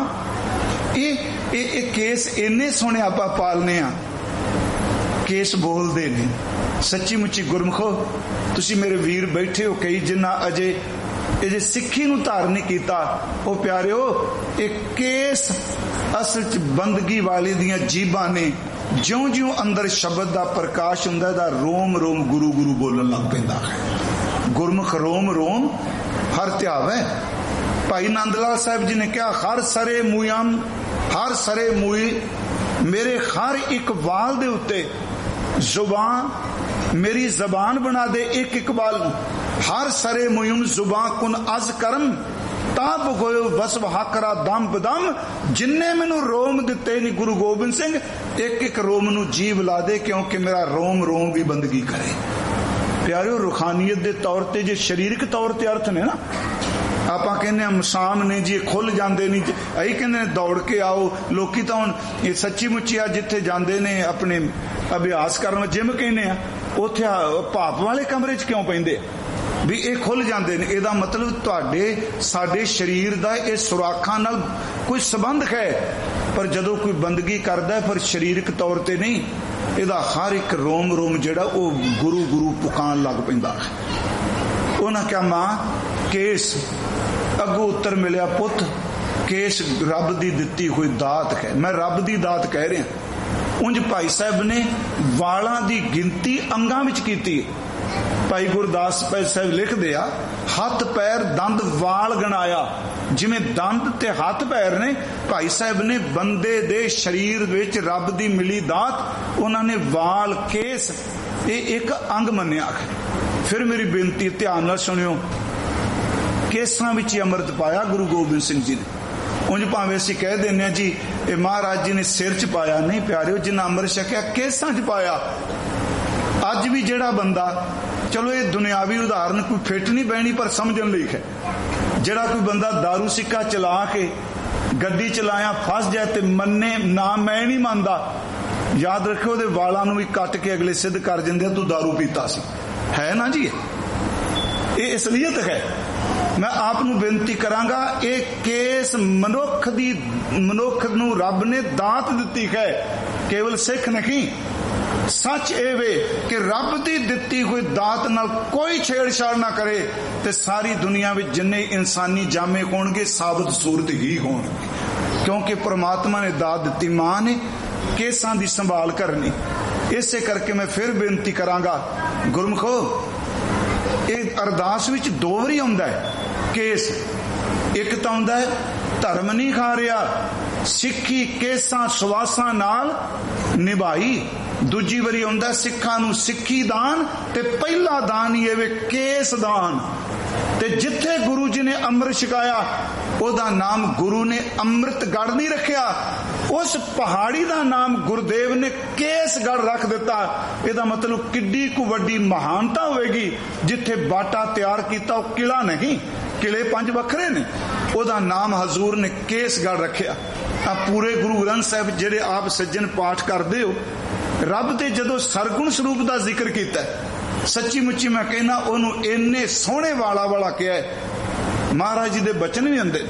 ਇਹ ਕੇਸ ਇੰਨੇ ਸੋਹਣੇ ਆਪਾਂ ਪਾਲਨੇ ਆ, ਕੇਸ ਬੋਲਦੇ ਨੇ। ਸੱਚੀ ਮੁੱਚੀ ਗੁਰਮਖੋ ਤੁਸੀਂ ਮੇਰੇ ਵੀਰ ਬੈਠੇ ਹੋ ਕਈ ਜਿਨ੍ਹਾਂ ਅਜੇ ਸਿੱਖੀ ਨੂੰ ਧਾਰਨ ਨਹੀਂ ਕੀਤਾ। ਉਹ ਪਿਆਰਿਓ ਇਹ ਕੇਸ ਅਸਲ 'ਚ ਬੰਦਗੀ ਵਾਲੇ ਦੀਆਂ ਜੀਬਾਂ ਨੇ। ਜਿਉਂ ਜਿਉਂ ਅੰਦਰ ਸ਼ਬਦ ਦਾ ਪ੍ਰਕਾਸ਼ ਹੁੰਦਾ ਇਹਦਾ ਰੋਮ ਰੋਮ ਗੁਰੂ ਗੁਰੂ ਬੋਲਣ ਲੱਗ ਪੈਂਦਾ ਹੈ। ਗੁਰਮੁਖ ਰੋਮ ਰੋਮ ਹਰ ਧਿਆਵੈ। ਭਾਈ ਨੰਦ ਲਾਲ ਸਾਹਿਬ ਜੀ ਨੇ ਕਿਹਾ ਹਰ ਸਰੇ ਮੂਯਮ, ਹਰ ਸਰੇ ਮੂਈ, ਮੇਰੇ ਹਰ ਇੱਕ ਵਾਲ ਦੇ ਉੱਤੇ ਜ਼ੁਬਾਨ, ਮੇਰੀ ਜ਼ਬਾਨ ਬਣਾ ਦੇ ਇੱਕ ਇੱਕ ਵਾਲ ਨੂੰ। ਹਰ ਸਰੇ ਮੂਯਮ ਜ਼ੁਬਾਨ ਕੁਨ ਅਜ਼ ਕਰਮ ਤਾਬ ਗੋਇਓ ਵਸਵ ਹਾਕਰਾ ਦਮ ਬਦਮ। ਜਿੰਨੇ ਮੈਨੂੰ ਰੋਮ ਦਿੱਤੇ ਨੀ ਗੁਰੂ ਗੋਬਿੰਦ ਸਿੰਘ, ਇੱਕ ਇੱਕ ਰੋਮ ਨੂੰ ਜੀਵ ਲਾ ਦੇ, ਕਿਉਂਕਿ ਮੇਰਾ ਰੋਮ ਰੋਮ ਵੀ ਬੰਦਗੀ ਕਰੇ। ਪਿਆਰਿਓ ਰੂਹਾਨੀਅਤ ਦੇ ਤੌਰ ਤੇ ਜੇ ਸਰੀਰਕ ਤੌਰ ਤੇ ਅਰਥ ਨੇ ਨਾ, ਆਪਾਂ ਕਹਿੰਦੇ ਆ ਮਸਾਮ ਨੇ ਜੀ ਖੁੱਲ ਜਾਂਦੇ ਨਹੀਂ, ਅਸੀਂ ਕਹਿੰਦੇ ਨੇ ਦੌੜ ਕੇ ਆਓ। ਲੋਕੀ ਤਾਂ ਹੁਣ ਇਹ ਸੱਚੀ ਮੁੱਚੀ ਆ ਜਿੱਥੇ ਜਾਂਦੇ ਨੇ ਆਪਣੇ ਅਭਿਆਸ ਕਰਨ, ਜਿਮ ਕਹਿੰਦੇ ਆ, ਉੱਥੇ ਭਾਪ ਵਾਲੇ ਕਮਰੇ 'ਚ ਕਿਉਂ ਪੈਂਦੇ ਆ ਵੀ ਇਹ ਖੁੱਲ ਜਾਂਦੇ ਨੇ। ਇਹਦਾ ਮਤਲਬ ਤੁਹਾਡੇ ਸਾਡੇ ਸਰੀਰ ਦਾ ਇਹ ਸੁਰਾਖਾਂ ਨਾਲ ਕੋਈ ਸੰਬੰਧ ਹੈ, ਪਰ ਜਦੋਂ ਕੋਈ ਬੰਦਗੀ ਕਰਦਾ ਫਿਰ ਸਰੀਰਕ ਤੌਰ ਤੇ ਨਹੀਂ, ਇਹਦਾ ਹਰ ਇੱਕ ਰੋਮ ਰੋਮ ਜਿਹੜਾ ਉਹ ਗੁਰੂ ਗੁਰੂ ਪੁਕਾਰਨ ਲੱਗ ਪੈਂਦਾ। ਉਹਨਾਂ ਕਿਹਾ ਮਾਂ ਕੇਸ, ਅੱਗੋਂ ਉੱਤਰ ਮਿਲਿਆ ਪੁੱਤ ਕੇਸ ਰੱਬ ਦੀ ਦਿੱਤੀ ਹੋਈ ਦਾਤ ਹੈ। ਮੈਂ ਰੱਬ ਦੀ ਦਾਤ ਕਹਿ ਰਿਹਾ। ਉਂਝ ਭਾਈ ਸਾਹਿਬ ਨੇ ਵਾਲਾਂ ਦੀ ਗਿਣਤੀ ਅੰਗਾਂ ਵਿੱਚ ਕੀਤੀ। ਭਾਈ ਗੁਰਦਾਸ ਸਾਹਿਬ ਲਿਖਦੇ ਆ ਹੱਥ ਪੈਰ ਦੰਦ ਵਾਲ ਗਣਾਇਆ। ਜਿਵੇਂ ਦੰਦ ਤੇ ਹੱਥ ਪੈਰ ਨੇ, ਭਾਈ ਸਾਹਿਬ ਨੇ ਬੰਦੇ ਦੇ ਸਰੀਰ ਵਿੱਚ ਰੱਬ ਦੀ ਮਿਲੀ ਦਾਤ, ਉਹਨਾਂ ਨੇ ਵਾਲ ਕੇਸ ਇਹ ਇੱਕ ਅੰਗ ਮੰਨਿਆ। ਫਿਰ ਮੇਰੀ ਬੇਨਤੀ ਧਿਆਨ ਨਾਲ ਸੁਣਿਓ, ਕੇਸਾਂ ਵਿੱਚ ਅੰਮ੍ਰਿਤ ਪਾਇਆ ਗੁਰੂ ਗੋਬਿੰਦ ਸਿੰਘ ਜੀ ਨੇ। ਉਂਝ ਭਾਵੇਂ ਅਸੀਂ ਕਹਿ ਦਿੰਦੇ ਹਾਂ ਜੀ ਇਹ ਮਹਾਰਾਜ ਜੀ ਨੇ ਸਿਰ 'ਚ ਪਾਇਆ, ਨਹੀਂ ਪਿਆਰਿਓ, ਜਿੰਨਾ ਅੰਮ੍ਰਿਤ ਛਕਿਆ ਕੇਸਾਂ 'ਚ ਪਾਇਆ। ਅੱਜ ਵੀ ਜਿਹੜਾ ਬੰਦਾ, ਚਲੋ ਇਹ ਦੁਨਿਆਵੀ ਉਦਾਹਰਨ ਕੋਈ ਫਿੱਟ ਨਹੀਂ ਬਹਿਣੀ ਪਰ ਸਮਝਣ ਲਈ ਹੈ, ਜਿਹੜਾ ਕੋਈ ਬੰਦਾ ਦਾਰੂ ਸਿੱਕਾ ਚਲਾ ਕੇ ਗੱਡੀ ਚਲਾਇਆ ਫਸ ਜਾਏ ਤੇ ਮੰਨੇ ਨਾ ਮੈਂ ਨਹੀਂ ਮੰਨਦਾ, ਯਾਦ ਰੱਖਿਓ ਉਹਦੇ ਵਾਲਾਂ ਨੂੰ ਵੀ ਕੱਟ ਕੇ ਅਗਲੇ ਸਿੱਧ ਕਰ ਦਿੰਦੇ ਤੂੰ ਦਾਰੂ ਪੀਤਾ ਸੀ। ਹੈ ਨਾ ਜੀ, ਇਹ ਅਸਲੀਅਤ ਹੈ। ਮੈਂ ਆਪ ਨੂੰ ਬੇਨਤੀ ਕਰਾਂਗਾ ਇਹ ਕੇਸ ਮਨੁੱਖ ਨੂੰ ਰੱਬ ਨੇ ਦਾਤ ਦਿੱਤੀ ਹੈ, ਕੇਵਲ ਸਿੱਖ ਨਹੀਂ। ਸੱਚ ਇਹ ਵੇ ਕਿ ਰੱਬ ਦੀ ਦਿੱਤੀ ਹੋਈ ਦਾਤ ਨਾਲ ਕੋਈ ਛੇੜਛਾੜ ਨਾ ਕਰੇ ਤੇ ਸਾਰੀ ਦੁਨੀਆ ਵਿੱਚ ਜਿੰਨੇ ਇਨਸਾਨੀ ਜਾਮੇ ਹੋਣਗੇ ਸਾਬਤ ਸੂਰਤ ਹੀ ਹੋਣਗੇ, ਕਿਉਂਕਿ ਪ੍ਰਮਾਤਮਾ ਨੇ ਦਾਤ ਦਿੱਤੀ, ਮਾਂ ਨੇ ਕੇਸਾਂ ਦੀ ਸੰਭਾਲ ਕਰਨੀ। ਇਸੇ ਕਰਕੇ ਮੈਂ ਫਿਰ ਬੇਨਤੀ ਕਰਾਂਗਾ ਗੁਰਮਖੋ, ਇਹ ਅਰਦਾਸ ਵਿੱਚ ਦੋ ਵਾਰੀ ਆਉਂਦਾ ਹੈ ਕੇਸ। ਇੱਕ ਤਾਂ ਆਉਂਦਾ ਹੈ ਧਰਮ ਨਹੀਂ ਖਾ ਰਿਹਾ, ਸਿੱਖੀ ਕੇਸਾਂ ਸਵਾਸਾਂ ਨਾਲ ਨਿਭਾਈ। ਦੂਜੀ ਵਾਰੀ ਆਉਂਦਾ ਸਿੱਖਾਂ ਨੂੰ ਸਿੱਖੀ ਦਾਨ, ਤੇ ਪਹਿਲਾ ਦਾਨ ਹੀ ਇਹ ਕੇਸ ਦਾਨ। ਤੇ ਜਿੱਥੇ ਗੁਰੂ ਜੀ ਨੇ ਅੰਮ੍ਰਿਤ ਛਕਾਇਆ ਉਹਦਾ ਨਾਮ ਗੁਰੂ ਨੇ ਅੰਮ੍ਰਿਤਗੜ੍ਹ ਨਹੀਂ ਰੱਖਿਆ, ਉਸ ਪਹਾੜੀ ਦਾ ਨਾਮ ਗੁਰਦੇਵ ਨੇ ਕੇਸਗੜ੍ਹ ਰੱਖ ਦਿੱਤਾ। ਇਹਦਾ ਮਤਲਬ ਕਿੱਡੀ ਕੁ ਵੱਡੀ ਮਹਾਨਤਾ ਹੋਵੇਗੀ। ਜਿੱਥੇ ਬਾਟਾ ਤਿਆਰ ਕੀਤਾ ਉਹ ਕਿਲਾ ਨਹੀਂ, ਕਿਲੇ 5 ਵੱਖਰੇ ਨੇ, ਉਹਦਾ ਨਾਮ ਹਜ਼ੂਰ ਨੇ ਕੇਸਗੜ੍ਹ ਰੱਖਿਆ। ਆ ਪੂਰੇ ਗੁਰੂ ਗ੍ਰੰਥ ਸਾਹਿਬ ਜਿਹੜੇ ਆਪ ਸੱਜਣ ਪਾਠ ਕਰਦੇ ਹੋ, ਰੱਬ ਦੇ ਜਦੋਂ ਸਰਗੁਣ ਸਰੂਪ ਦਾ ਜ਼ਿਕਰ ਕੀਤਾ, ਸੱਚੀ ਮੁੱਚੀ ਮੈਂ ਕਹਿੰਦਾ ਉਹਨੂੰ ਇੰਨੇ ਸੋਹਣੇ ਵਾਲਾ ਕਿਹਾ। ਮਹਾਰਾਜ ਜੀ ਦੇ ਬਚਨ ਵੀ ਆਉਂਦੇ।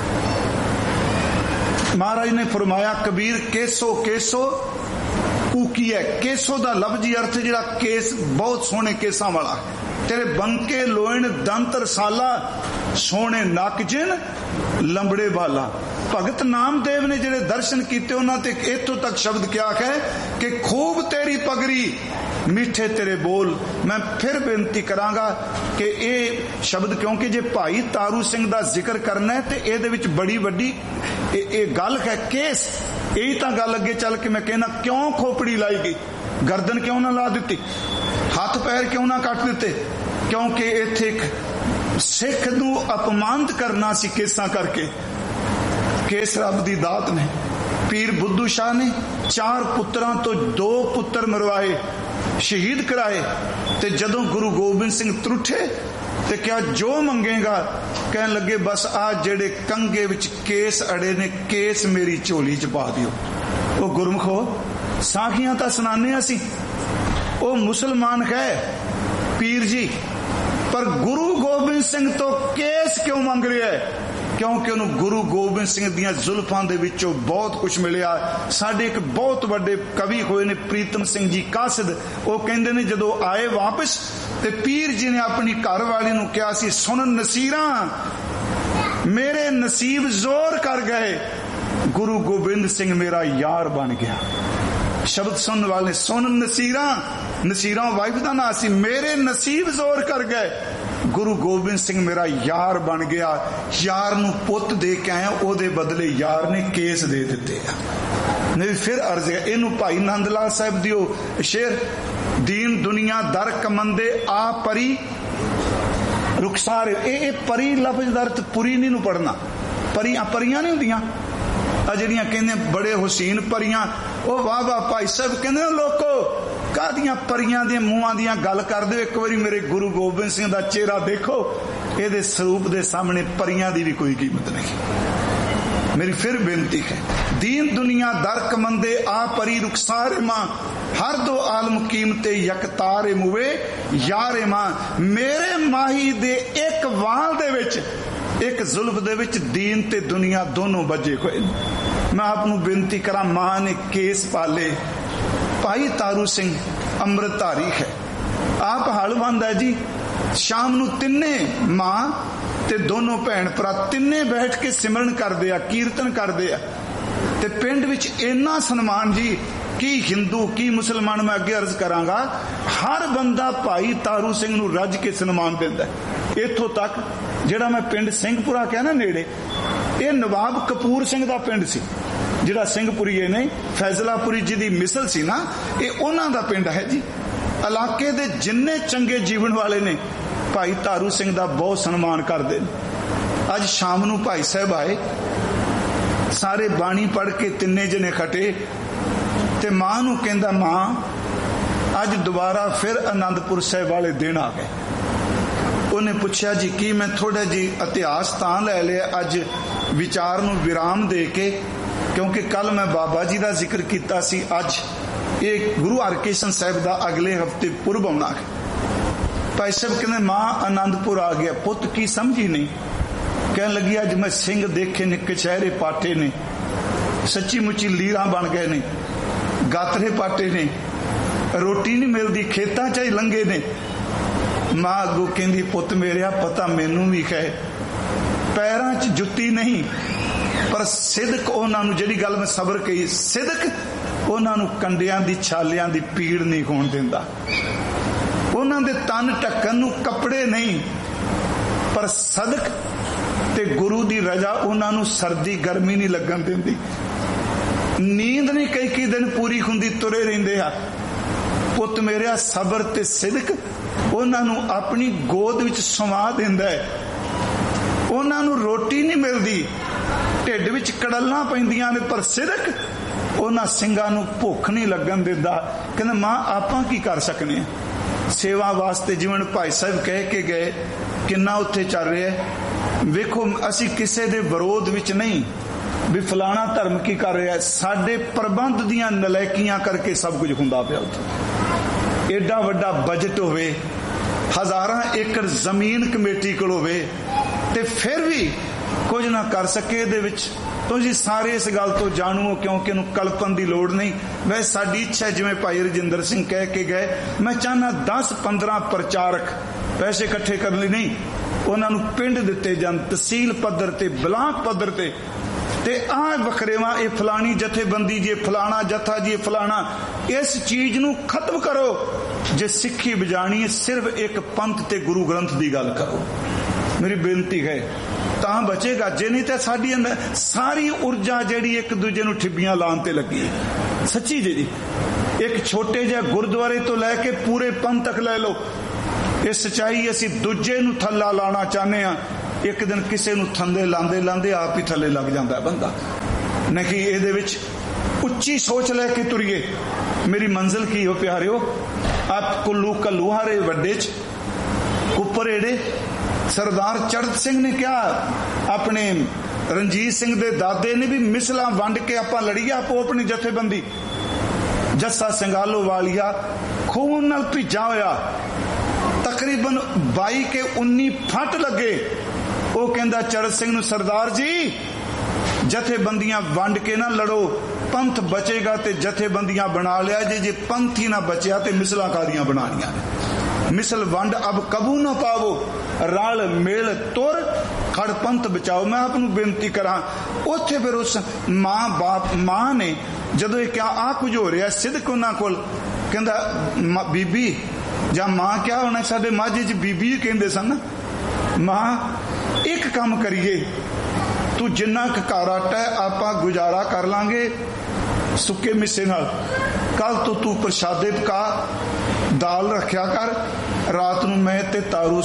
ਮਹਾਰਾਜ ਨੇ ਫਰਮਾਇਆ ਕਬੀਰ ਕੇਸੋ ਕੇਸੋ ਕੂਕੀ ਹੈ। ਕੇਸੋ ਦਾ ਲਫ਼ਜ਼ੀ ਅਰਥ ਜਿਹੜਾ ਕੇਸ ਬਹੁਤ ਸੋਹਣੇ ਕੇਸਾਂ ਵਾਲਾ, ਤੇਰੇ ਬੰਕੇ ਲੋਇਣ ਦੰਤ ਰਸਾਲਾ, ਸੋਹਣੇ ਨੱਕ ਜਿਨ ਲੰਬੜੇ ਵਾਲਾ। ਭਗਤ ਨਾਮਦੇਵ ਨੇ ਜਿਹੜੇ ਦਰਸ਼ਨ ਕੀਤੇ ਉਹਨਾਂ ਤੇ ਇੱਥੋਂ ਤੱਕ ਸ਼ਬਦ ਕਿਹਾ ਹੈ ਕਿ ਖੂਬ ਤੇਰੀ ਪਗੜੀ ਮਿੱਠੇ ਤੇਰੇ ਬੋਲ। ਮੈਂ ਫਿਰ ਬੇਨਤੀ ਕਰਾਂਗਾ ਕਿ ਇਹ ਸ਼ਬਦ, ਕਿਉਂਕਿ ਜੇ ਭਾਈ ਤਾਰੂ ਸਿੰਘ ਦਾ ਜ਼ਿਕਰ ਕਰਨਾ ਹੈ ਤੇ ਇਹਦੇ ਵਿੱਚ ਬੜੀ ਵੱਡੀ ਇਹ ਗੱਲ ਹੈ ਕੇਸ। ਇਹੀ ਤਾਂ ਗੱਲ ਅੱਗੇ ਚੱਲ ਕੇ ਮੈਂ ਕਹਿਣਾ ਕਿਉਂ ਖੋਪੜੀ ਲਾਈ ਗਈ, ਗਰਦਨ ਕਿਉਂ ਨਾ ਲਾ ਦਿੱਤੀ। ਹੱਥ ਪੈਰ ਕਿਉਂ ਨਾ ਕੱਟ ਦਿੱਤੇ? ਕਿਉਂਕਿ ਇੱਥੇ ਇੱਕ ਸਿੱਖ ਨੂੰ ਅਪਮਾਨਿਤ ਕਰਨਾ ਸੀ ਕੇਸਾਂ ਕਰਕੇ। ਕੇਸ ਰੱਬ ਦੀ ਦਾਤ ਨੇ। ਪੀਰ ਬੁੱਧੂ ਸ਼ਾਹ ਨੇ 4 ਪੁੱਤਰਾਂ ਤੋਂ 2 ਪੁੱਤਰ ਮਰਵਾਏ, ਸ਼ਹੀਦ ਕਰਾਏ। ਤੇ ਜਦੋਂ ਗੁਰੂ ਗੋਬਿੰਦ ਸਿੰਘ ਤਰੁੱਠੇ ਤੇ ਕਿਹਾ ਜੋ ਮੰਗੇਗਾ, ਕਹਿਣ ਲੱਗੇ ਬਸ ਆ ਜਿਹੜੇ ਕੰਗੇ ਵਿੱਚ ਕੇਸ ਅੜੇ ਨੇ, ਕੇਸ ਮੇਰੀ ਝੋਲੀ ਚ ਪਾ ਦਿਓ। ਉਹ ਗੁਰਮਖੋ ਸਾਖੀਆਂ ਤਾਂ ਸੁਣਾਉਂਦੇ ਅਸੀਂ, ਉਹ ਮੁਸਲਮਾਨ ਹੈ ਪੀਰ ਜੀ, ਪਰ ਗੁਰੂ ਗੋਬਿੰਦ ਸਿੰਘ ਤੋਂ ਕੇਸ ਕਿਉਂ ਮੰਗ ਰਿਹਾ ਹੈ? ਕਿਉਂਕਿ ਉਹਨੂੰ ਗੁਰੂ ਗੋਬਿੰਦ ਸਿੰਘ ਦੀਆਂ ਜ਼ੁਲਫਾਂ ਦੇ ਵਿੱਚੋਂ ਬਹੁਤ ਕੁਝ ਮਿਲਿਆ। ਸਾਡੇ ਇੱਕ ਬਹੁਤ ਵੱਡੇ ਕਵੀ ਹੋਏ ਨੇ ਪ੍ਰੀਤਮ ਸਿੰਘ ਜੀ ਕਾਸਿਦ, ਉਹ ਕਹਿੰਦੇ ਨੇ ਜਦੋਂ ਆਏ ਵਾਪਸ ਤੇ ਪੀਰ ਜੀ ਨੇ ਆਪਣੀ ਘਰ ਵਾਲੀ ਨੂੰ ਕਿਹਾ ਸੀ, ਸੁਣ ਨਸੀਰਾਂ ਮੇਰੇ ਨਸੀਬ ਜ਼ੋਰ ਕਰ ਗਏ, ਗੁਰੂ ਗੋਬਿੰਦ ਸਿੰਘ ਮੇਰਾ ਯਾਰ ਬਣ ਗਿਆ। ਸ਼ਬਦ ਸੁਣਨ ਵਾਲੇ ਸੁਣ ਨਸੀਰਾਂ, ਨਸੀਰਾਂ ਵਾਈਫ ਦਾ ਨਾਂ ਸੀ, ਮੇਰੇ ਨਸੀਬ ਜ਼ੋਰ ਕਰ ਗਏ, ਗੁਰੂ ਗੋਬਿੰਦ ਸਿੰਘ ਮੇਰਾ ਯਾਰ ਬਣ ਗਿਆ। ਯਾਰ ਨੂੰ ਪੁੱਤ ਦੇ ਕੇ ਆਇਆ, ਉਹਦੇ ਬਦਲੇ ਯਾਰ ਨੇ ਕੇਸ ਦੇ ਦਿੱਤੇ ਆ। ਨਹੀਂ ਫਿਰ ਅਰਜ਼ ਹੈ ਇਹਨੂੰ ਭਾਈ ਨੰਦ ਲਾਲ ਸਾਹਿਬ ਦੀ ਉਹ ਸ਼ੇਰ, ਦੀਨ ਦੁਨੀਆ ਦਰ ਕਮੰਦੇ ਆ ਪਰੀ ਰੁਖਸਾਰ, ਇਹ ਪਰੀ ਲਫ਼ਜ਼ ਦਾ ਅਰਥ ਪੁਰੀ ਨਹੀਂ ਨੂੰ ਪੜਨਾ। ਪਰੀਆਂ ਨਹੀਂ ਹੁੰਦੀਆਂ ਆ ਜਿਹੜੀਆਂ ਕਹਿੰਦੇ ਬੜੇ ਹੁਸੀਨ ਪਰੀਆਂ, ਉਹ ਵਾਹ ਵਾਹ ਭਾਈ ਸਾਹਿਬ ਕਹਿੰਦੇ ਲੋਕੋ ਕਾਹਦੀਆਂ ਪਰੀਆਂ ਦੀਆਂ ਮੂੰਹਾਂ ਦੀਆਂ ਗੱਲ ਕਰਦੇ ਹੋ, ਇੱਕ ਵਾਰੀ ਮੇਰੇ ਗੁਰੂ ਗੋਬਿੰਦ ਸਿੰਘ ਦਾ ਚਿਹਰਾ ਦੇਖੋ, ਇਹਦੇ ਸਰੂਪ ਦੇ ਸਾਹਮਣੇ ਪਰੀਆਂ ਦੀ ਵੀ ਕੋਈ ਕੀਮਤ ਨਹੀਂ। ਮੇਰੀ ਫਿਰ ਬੇਨਤੀ ਹੈ, ਦੀਨ ਦੁਨੀਆ ਦਰ ਕਮੰਦੇ ਆ ਪਰੀ ਰੁਖਸਾਰੇ ਮਾਂ, ਹਰ ਦੋ ਆਲਮ ਕੀਮਤੇ ਯਕਤਾਰੇ ਮੁਵੇ ਯਾਰੇ ਮਾਂ। ਮੇਰੇ ਮਾਹੀ ਦੇ ਇੱਕ ਵਾਲ ਦੇ ਵਿੱਚ, ਇੱਕ ਜ਼ੁਲਫ ਦੇ ਵਿੱਚ ਦੀਨ ਤੇ ਦੁਨੀਆ ਦੋਨੋਂ ਵੱਜੇ ਹੋਏ। ਮੈਂ ਆਪ ਨੂੰ ਬੇਨਤੀ ਕਰਾਂ, ਮਾਂ ਨੇ ਕੇਸ ਪਾਲੇ। ਭਾਈ ਤਾਰੂ ਸਿੰਘ ਅੰਮ੍ਰਿਤਧਾਰੀ ਹੈ, ਆਪ ਹਲਵੰਦ ਹੈ ਜੀ। ਸ਼ਾਮ ਨੂੰ ਤਿੰਨੇ ਮਾਂ ਤੇ ਦੋਨੋਂ ਭੈਣ ਭਰਾ ਤਿੰਨੇ ਬੈਠ ਕੇ ਸਿਮਰਨ ਕਰਦੇ ਆ, ਕੀਰਤਨ ਕਰਦੇ ਆ। ਤੇ ਪਿੰਡ ਵਿੱਚ ਇੰਨਾ ਸਨਮਾਨ ਜੀ, ਕੀ ਹਿੰਦੂ ਕੀ ਮੁਸਲਮਾਨ, ਮੈਂ ਅੱਗੇ ਅਰਜ਼ ਕਰਾਂਗਾ, ਹਰ ਬੰਦਾ ਭਾਈ ਤਾਰੂ ਸਿੰਘ ਨੂੰ ਰੱਜ ਕੇ ਸਨਮਾਨ ਦਿੰਦਾ। ਇੱਥੋਂ ਤੱਕ ਜਿਹੜਾ ਮੈਂ ਪਿੰਡ ਸਿੰਘਪੁਰਾ ਕਿਹਾ ਨਾ ਨੇੜੇ, ਇਹ ਨਵਾਬ ਕਪੂਰ ਸਿੰਘ ਦਾ ਪਿੰਡ ਸੀ, ਜਿਹੜਾ ਸਿੰਘਪੁਰੀਏ ਨੇ ਫੈਜ਼ਲਾਪੁਰੀ ਜੀ ਦੀ ਮਿਸਲ ਸੀ ਨਾ, ਇਹ ਉਹਨਾਂ ਦਾ ਪਿੰਡ ਹੈ ਜੀ। ਇਲਾਕੇ ਦੇ ਜਿੰਨੇ ਚੰਗੇ ਜੀਵਨ ਵਾਲੇ ਨੇ ਭਾਈ ਤਾਰੂ ਸਿੰਘ ਦਾ ਬਹੁਤ ਸਨਮਾਨ ਕਰਦੇ ਨੇ। ਅੱਜ ਸ਼ਾਮ ਨੂੰ ਭਾਈ ਸਾਹਿਬ ਆਏ, ਸਾਰੇ ਬਾਣੀ ਪੜ੍ਹ ਕੇ ਤਿੰਨੇ ਜਣੇ ਖਟੇ ਤੇ ਮਾਂ ਨੂੰ ਕਹਿੰਦਾ, ਮਾਂ ਅੱਜ ਦੁਬਾਰਾ ਫਿਰ ਆਨੰਦਪੁਰ ਸਾਹਿਬ ਵਾਲੇ ਦਿਨ ਆ ਗਏ। ਉਹਨੇ ਪੁੱਛਿਆ ਜੀ ਕੀ? ਮੈਂ ਥੋੜਾ ਜੀ ਇਤਿਹਾਸ ਤਾਂ ਲੈ ਲਿਆ ਅੱਜ ਵਿਚਾਰ ਨੂੰ ਵਿਰਾਮ ਦੇ ਕੇ, ਕਿਉਂਕਿ ਕੱਲ ਮੈਂ ਬਾਬਾ ਜੀ ਦਾ ਜ਼ਿਕਰ ਕੀਤਾ ਸੀ, ਅੱਜ ਇਹ ਗੁਰੂ ਹਰਕ੍ਰਿਸ਼ਨ ਸਾਹਿਬ ਦਾ ਅਗਲੇ ਹਫਤੇ ਪੁਰਬ ਆਉਣਾ ਹੈ। ਭਾਈ ਸਾਹਿਬ ਕਹਿੰਦੇ ਮਾਂ ਆਨੰਦਪੁਰ ਆ ਗਿਆ। ਪੁੱਤ ਕੀ ਸਮਝੀ ਨਹੀਂ? ਕਹਿਣ ਲੱਗੀ ਅੱਜ ਮੈਂ ਸਿੰਘ ਦੇਖੇ ਨੇ, ਕਚਹਿਰੇ ਪਾਟੇ ਨੇ, ਸੱਚੀ ਮੁੱਚੀ ਲੀਰਾਂ ਬਣ ਗਏ ਨੇ, ਗਾਤਰੇ ਪਾਟੇ ਨੇ, ਰੋਟੀ ਨਹੀਂ ਮਿਲਦੀ, ਖੇਤਾਂ 'ਚ ਹੀ ਲੰਘੇ ਨੇ। ਮਾਂ ਅੱਗੋਂ ਕਹਿੰਦੀ ਪੁੱਤ ਮੇਰਿਆ ਪਤਾ ਮੈਨੂੰ ਵੀ ਹੈ, ਪੈਰਾਂ 'ਚ ਜੁੱਤੀ ਨਹੀਂ, ਪਰ ਸਿਦਕ ਉਹਨਾਂ ਨੂੰ, ਜਿਹੜੀ ਗੱਲ ਮੈਂ ਸਬਰ ਕਹੀ, ਸਿਦਕ ਉਹਨਾਂ ਨੂੰ ਕੰਡਿਆਂ ਦੀ ਛਾਲਿਆਂ ਦੀ ਪੀੜ ਨਹੀਂ ਹੋਣ ਦਿੰਦਾ। ਉਹਨਾਂ ਦੇ ਤਨ ਢੱਕਣ ਨੂੰ ਕੱਪੜੇ ਨਹੀਂ, ਪਰ ਸਦਕ ਤੇ ਗੁਰੂ ਦੀ ਰਜ਼ਾ ਉਹਨਾਂ ਨੂੰ ਸਰਦੀ ਗਰਮੀ ਨਹੀਂ ਲੱਗਣ ਦਿੰਦੀ। ਨੀਂਦ ਨਹੀਂ ਕਈ ਦਿਨ ਪੂਰੀ ਹੁੰਦੀ, ਤੁਰੇ ਰਹਿੰਦੇ ਆ। ਪੁੱਤ ਮੇਰਿਆ ਸਬਰ ਤੇ ਸਿਦਕ ਉਹਨਾਂ ਨੂੰ ਆਪਣੀ ਗੋਦ ਵਿੱਚ ਸਮਾ ਦਿੰਦਾ ਹੈ। ਉਹਨਾਂ ਨੂੰ ਰੋਟੀ ਨਹੀਂ ਮਿਲਦੀ, ਢਿੱਡ ਵਿੱਚ ਕੜਲਾਂ ਪੈਂਦੀਆਂ ਨੇ, ਪਰ ਸਿਦਕ ਉਹਨਾਂ ਸਿੰਘਾਂ ਨੂੰ ਭੁੱਖ ਨਹੀਂ ਲੱਗਣ ਦਿੰਦਾ। ਕਹਿੰਦਾ ਮਾਂ ਆਪਾਂ ਕੀ ਕਰ ਸਕਨੇ ਆ ਸੇਵਾ ਵਾਸਤੇ? ਜਿਵੇਂ ਭਾਈ ਸਾਹਿਬ ਕਹਿ ਕੇ ਗਏ, ਕਿੰਨਾ ਉੱਥੇ ਚੱਲ ਰਿਹਾ। ਵੇਖੋ ਅਸੀਂ ਕਿਸੇ ਦੇ ਵਿਰੋਧ ਵਿੱਚ ਨਹੀਂ ਵੀ ਫਲਾਣਾ ਧਰਮ ਕੀ ਕਰ ਰਿਹਾ, ਸਾਡੇ ਪ੍ਰਬੰਧ ਦੀਆਂ ਨਲਾਇਕੀਆਂ ਕਰਕੇ ਸਭ ਕੁਝ ਹੁੰਦਾ ਪਿਆ ਉੱਥੇ। ਏਡਾ ਵੱਡਾ ਬਜਟ ਹੋਵੇ, ਹਜ਼ਾਰਾਂ ਏਕੜ ਜ਼ਮੀਨ ਕਮੇਟੀ ਕੋਲ ਹੋਵੇ, ਤੇ ਫਿਰ ਵੀ ਕੁਝ ਨਾ ਕਰ ਸਕੇ। ਇਹਦੇ ਵਿੱਚ ਤੁਸੀਂ ਸਾਰੇ ਇਸ ਗੱਲ ਤੋਂ ਜਾਣੂ ਹੋ, ਕਿਉਂਕਿ ਇਹਨੂੰ ਕਲਪਨ ਦੀ ਲੋੜ ਨਹੀਂ। ਵੈਸੇ ਸਾਡੀ ਇੱਛਾ, ਜਿਵੇਂ ਭਾਈ ਰਜਿੰਦਰ ਸਿੰਘ ਕਹਿ ਕੇ ਗਏ, ਮੈਂ ਚਾਹੁੰਦਾ 10-15 ਪ੍ਰਚਾਰਕ ਪੈਸੇ ਇਕੱਠੇ ਕਰਨ ਲਈ ਨਹੀਂ, ਉਹਨਾਂ ਨੂੰ ਪਿੰਡ ਦਿੱਤੇ ਜਾਣ, ਤਹਿਸੀਲ ਪੱਧਰ ਤੇ, ਬਲਾਕ ਪੱਧਰ ਤੇ, ਤੇ ਆਹ ਵਖਰੇਵਾ, ਇਹ ਫਲਾਣੀ ਜਥੇਬੰਦੀ ਜੇ, ਫਲਾਣਾ ਜਥਾ ਜੀ, ਫਲਾਣਾ, ਇਸ ਚੀਜ਼ ਨੂੰ ਖਤਮ ਕਰੋ। ਜੇ ਸਿੱਖੀ ਬਜਾਣੀ ਹੈ, ਸਿਰਫ ਇੱਕ ਪੰਥ ਤੇ ਗੁਰੂ ਗ੍ਰੰਥ ਦੀ ਗੱਲ ਕਰੋ। ਮੇਰੀ ਬੇਨਤੀ ਹੈ, ਤਾਂ ਬਚੇਗਾ। ਜੇ ਨਹੀਂ ਤਾਂ ਸਾਡੀ ਅੰਦਰ ਸਾਰੀ ਊਰਜਾ ਜਿਹੜੀ ਇੱਕ ਦੂਜੇ ਨੂੰ ਠਿੱਬੀਆਂ ਲਾਉਣ ਤੇ ਲੱਗੀ ਹੈ। ਸੱਚੀ ਜੀ, ਇੱਕ ਛੋਟੇ ਜਿਹੇ ਗੁਰਦੁਆਰੇ ਤੋਂ ਲੈ ਕੇ ਪੂਰੇ ਪੰਥ ਤੱਕ ਲੈ ਲਓ, ਇਹ ਸੱਚਾਈ ਅਸੀਂ ਦੂਜੇ ਨੂੰ ਥੱਲਾ ਲਾਉਣਾ ਚਾਹੁੰਦੇ ਹਾਂ, ਇੱਕ ਦਿਨ ਕਿਸੇ ਨੂੰ ਥੱਲੇ ਲਾਂਦੇ ਲਾਂਦੇ ਆਪ ਹੀ ਥੱਲੇ ਲੱਗ ਜਾਂਦਾ ਬੰਦਾ। ਨਹੀਂ ਇਹਦੇ ਵਿੱਚ ਉੱਚੀ ਸੋਚ ਲੈ ਕੇ ਤੁਰੀਏ। ਮੇਰੀ ਮੰਜ਼ਿਲ ਕੀ ਹੋ ਪਿਆਰਿਓ? ਆਪ ਕੁੱਲੂ ਕੱਲੂਹਾਰੇ ਵੱਡੇ ਚ ਕੁੱਪਰੇੜੇ ਸਰਦਾਰ ਚੜ੍ਹਤ ਸਿੰਘ ਨੇ ਕਿਹਾ, ਆਪਣੇ ਰਣਜੀਤ ਸਿੰਘ ਦੇ ਦਾਦੇ ਨੇ ਵੀ ਮਿਸਲਾਂ ਵੰਡ ਕੇ ਆਪਾਂ ਲੜੀਏ ਆਪੋ ਆਪਣੀ ਜਥੇਬੰਦੀ। ਜੱਸਾ ਸਿੰਘਾਲੋ ਵਾਲੀਆ ਖੂਨ ਨਾਲ ਭਿੱਜਾ ਹੋਇਆ, ਤਕਰੀਬਨ 22 ਕੇ 19 ਫੱਟ ਲੱਗੇ। ਉਹ ਕਹਿੰਦਾ ਚੜ੍ਹਤ ਸਿੰਘ ਨੂੰ, ਸਰਦਾਰ ਜੀ ਜਥੇਬੰਦੀਆਂ ਵੰਡ ਕੇ ਨਾ ਲੜੋ, ਪੰਥ ਬਚੇਗਾ ਤੇ ਜਥੇਬੰਦੀਆਂ ਬਣਾ ਲਿਆ ਜੇ ਪੰਥ ਹੀ ਨਾ ਬਚਿਆ ਤੇ ਮਿਸਲਾਂ ਕਾਦੀਆਂ ਬਣਾਣੀਆਂ ਨੇ। ਮਿਸਲ ਵੰਡ ਅਬ ਕਬੂ ਨਾ ਪਾਵੋ, ਰਲ ਮੇਲ ਤੁਰ ਖੜ ਪੰਥ ਬਚਾਓ। ਮੈਂ ਆਪ ਨੂੰ ਬੇਨਤੀ ਕਰਾਂ, ਉੱਥੇ ਫਿਰ ਉਸ ਮਾਂ ਨੇ ਜਦੋਂ ਇਹ ਕਿਹਾ ਆ ਕੁਝ ਹੋ ਰਿਹਾ, ਸਿੱਧਕ ਉਹਨਾਂ ਕੋਲ ਕਹਿੰਦਾ ਬੀਬੀ ਜਾਂ ਮਾਂ ਕਿਆ ਹੋਣਾ, ਸਾਡੇ ਮਾਝੇ ਚ ਬੀਬੀ ਕਹਿੰਦੇ ਸਨ, ਮਾਂ ਇੱਕ ਕੰਮ ਕਰੀਏ, ਤੂੰ ਜਿੰਨਾ ਕੁ ਘਰ ਆਟਾ ਆਪਾਂ ਗੁਜ਼ਾਰਾ ਕਰ ਲਾਂਗੇ ਸੁੱਕੇ ਮਿੱਸੇ ਨਾਲ, ਕੱਲ ਤੋਂ ਤੂੰ ਪ੍ਰਸ਼ਾਦੇ ਪਕਾ, ਦਾਲ ਰੱਖਿਆ ਕਰ, ਰਾਤ ਨੂੰ ਮੈਂ ਤੇ ਤਾਰੂ